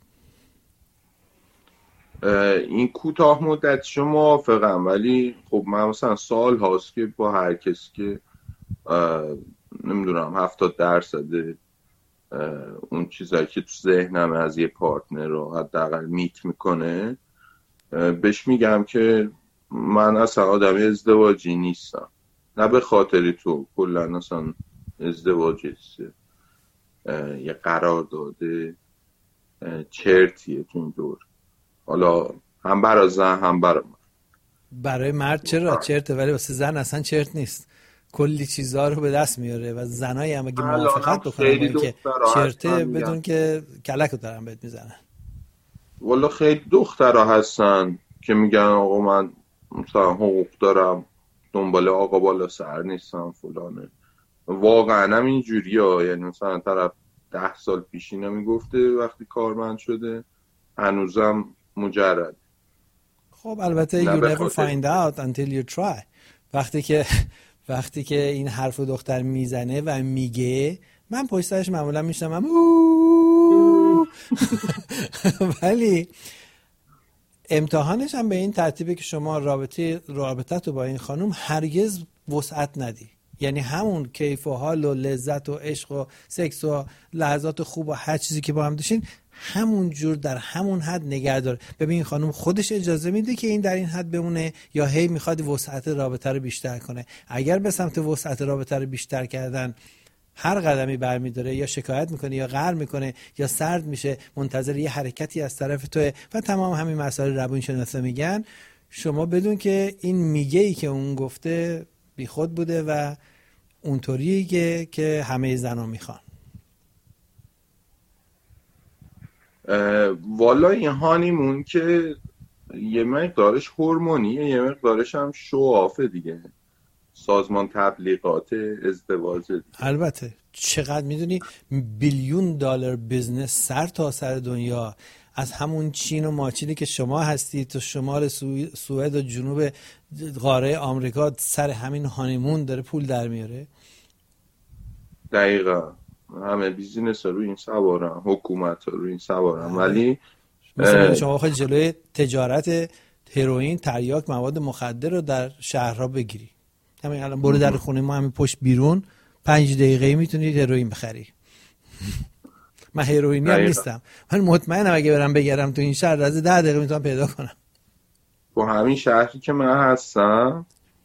این کوتاه مدت شما موافقم، ولی خب من مثلا سال هاست که با هر کسی که نمیدونم هفتاد درصد اون چیزایی که تو ذهنم از یه پارتنر رو حداقل میت میکنه بهش میگم که من اصلا آدم ازدواجی نیستم. نه به خاطر تو، کلا اصلا ازدواج یه قرار داده چرتیه تو این دور، حالا هم برای زن هم برای من. برای مرد چرا چرته، ولی واسه زن اصلا چرت نیست، کلی چیزا رو به دست میاره و زنایی هم اگه موافقت بکنن که چرته بدون که کلکو دارن بهت میزنن. والا خیلی دخترها هستن که میگن آقا من مثلا حقوق دارم، دنبال آقا بالا سر نیستم فلانه. واقعا هم اینجوریه، یعنی مثلا طرف ده سال پیش اینو میگفته وقتی کارمند شده هنوزم مجرد. خب البته you never find out until you try. وقتی که وقتی که این حرفو دختر میزنه و میگه من پشت سرش معمولا میشنم ولی امتحانش هم به این ترتیبه که شما رابطه رابطه تو با این خانم هرگز وسعت ندی. یعنی همون کیف و حال و لذت و عشق و سکس و لحظات خوب و هر چیزی که با هم داشتین همون جور در همون حد نگه دار. ببین این خانم خودش اجازه میده که این در این حد بمونه یا هی میخواد وسعت رابطه رو بیشتر کنه؟ اگر به سمت وسعت رابطه رو بیشتر کردن هر قدمی برمیداره، یا شکایت میکنه یا قهر میکنه یا سرد میشه، منتظر یه حرکتی از طرف توه و تمام همین مسائل روانشناسا میگن، شما بدون که این میگه ای که اون گفته بیخود بوده و اونطوریه که که همه زنا میخوان. والا این هانیمون که یه مقدارش هورمونیه، یه مقدارش هم شوافه دیگه، سازمان تبلیغات ازدواج. البته چقدر میدونی بیلیون دلار بیزنس سر تا سر دنیا از همون چین و ماچینی که شما هستید تو شمال سو... سوئد و جنوب قاره آمریکا سر همین هانیمون داره پول در میاره. دقیقا همه بیزینس رو این سوارن، حکومت رو این سوارن. ولی مثلا شما خیلی جلوی تجارت هروئین، تریاک، مواد مخدر رو در شهرها بگیری. همین الان برو در خونه ما همین پشت بیرون پنج دقیقه میتونی هروئین بخری. من هروئینی هم نیستم، من مطمئنم اگه برم بگردم تو این شهر از ده دقیقه میتونم پیدا کنم. تو همین شهری که من هستم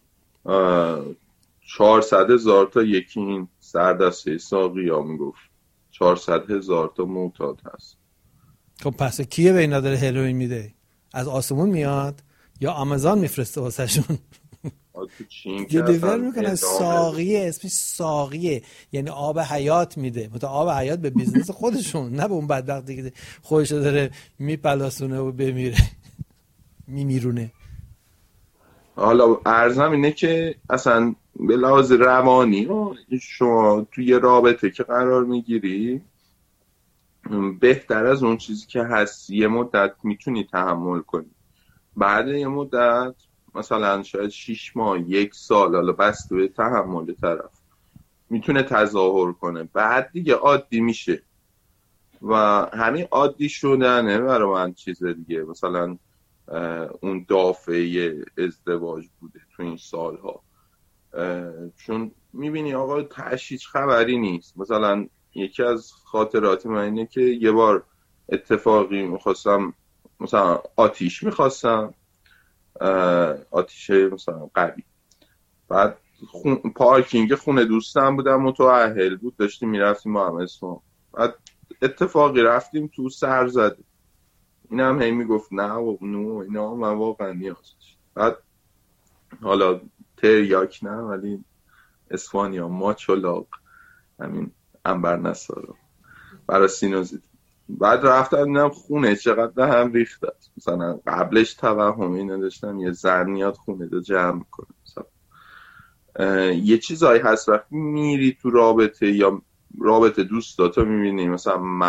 چهارصد هزار تا یکی این سردسته ساقی ها میگفت چهارصد هزار تا معتاد هست. خب پس کیه به اینا داره هروئین میده؟ از آسمون میاد یا آمازون میفرسته واسه شون؟ دیلیور میکنه. ساقیه، اسمش ساقیه، یعنی آب حیات میده. مثلا آب حیات به بیزنس خودشون، نه به اون بدبختی که خودشو داره میپلاسونه و بمیره میمیرونه. حالا عرضم اینه که اصلا به لحاظ روانی شما توی یه رابطه که قرار میگیری بهتر از اون چیزی که هست یه مدت میتونی تحمل کنی. بعد یه مدت مثلا شاید شیش ماه، یک سال، حالا بسته به تحمل طرف میتونه تظاهر کنه، بعد دیگه عادی میشه و همین عادی شدنه برای من چیز دیگه. مثلا اون دافعه ازدواج بوده تو این سالها. چون میبینی آقا تاش هیچ خبری نیست. مثلا یکی از خاطرات من اینه که یه بار اتفاقی میخواستم مثلا آتیش میخواستم آتیشه مثلا قوی، بعد خون... پارکینگ خونه دوستم بودم متأهل بود، داشتیم میرفتیم ما هم اسمم، بعد اتفاقی رفتیم تو سر زده، این هم هی میگفت نه و نو اینا، من واقعا نیازش. بعد حالا تریاک نه ولی اسپانیا ماچ و لاغ همین انبر نسارو برای سینوزیت. بعد رفتم دیدم خونه چقدر به هم ریخته است. مثلا قبلش توهمی نداشتم یه زن میاد خونه رو جمع کنه. مثلا یه چیزایی هست وقتی میری تو رابطه یا رابطه دوستاتو میبینی، مثلا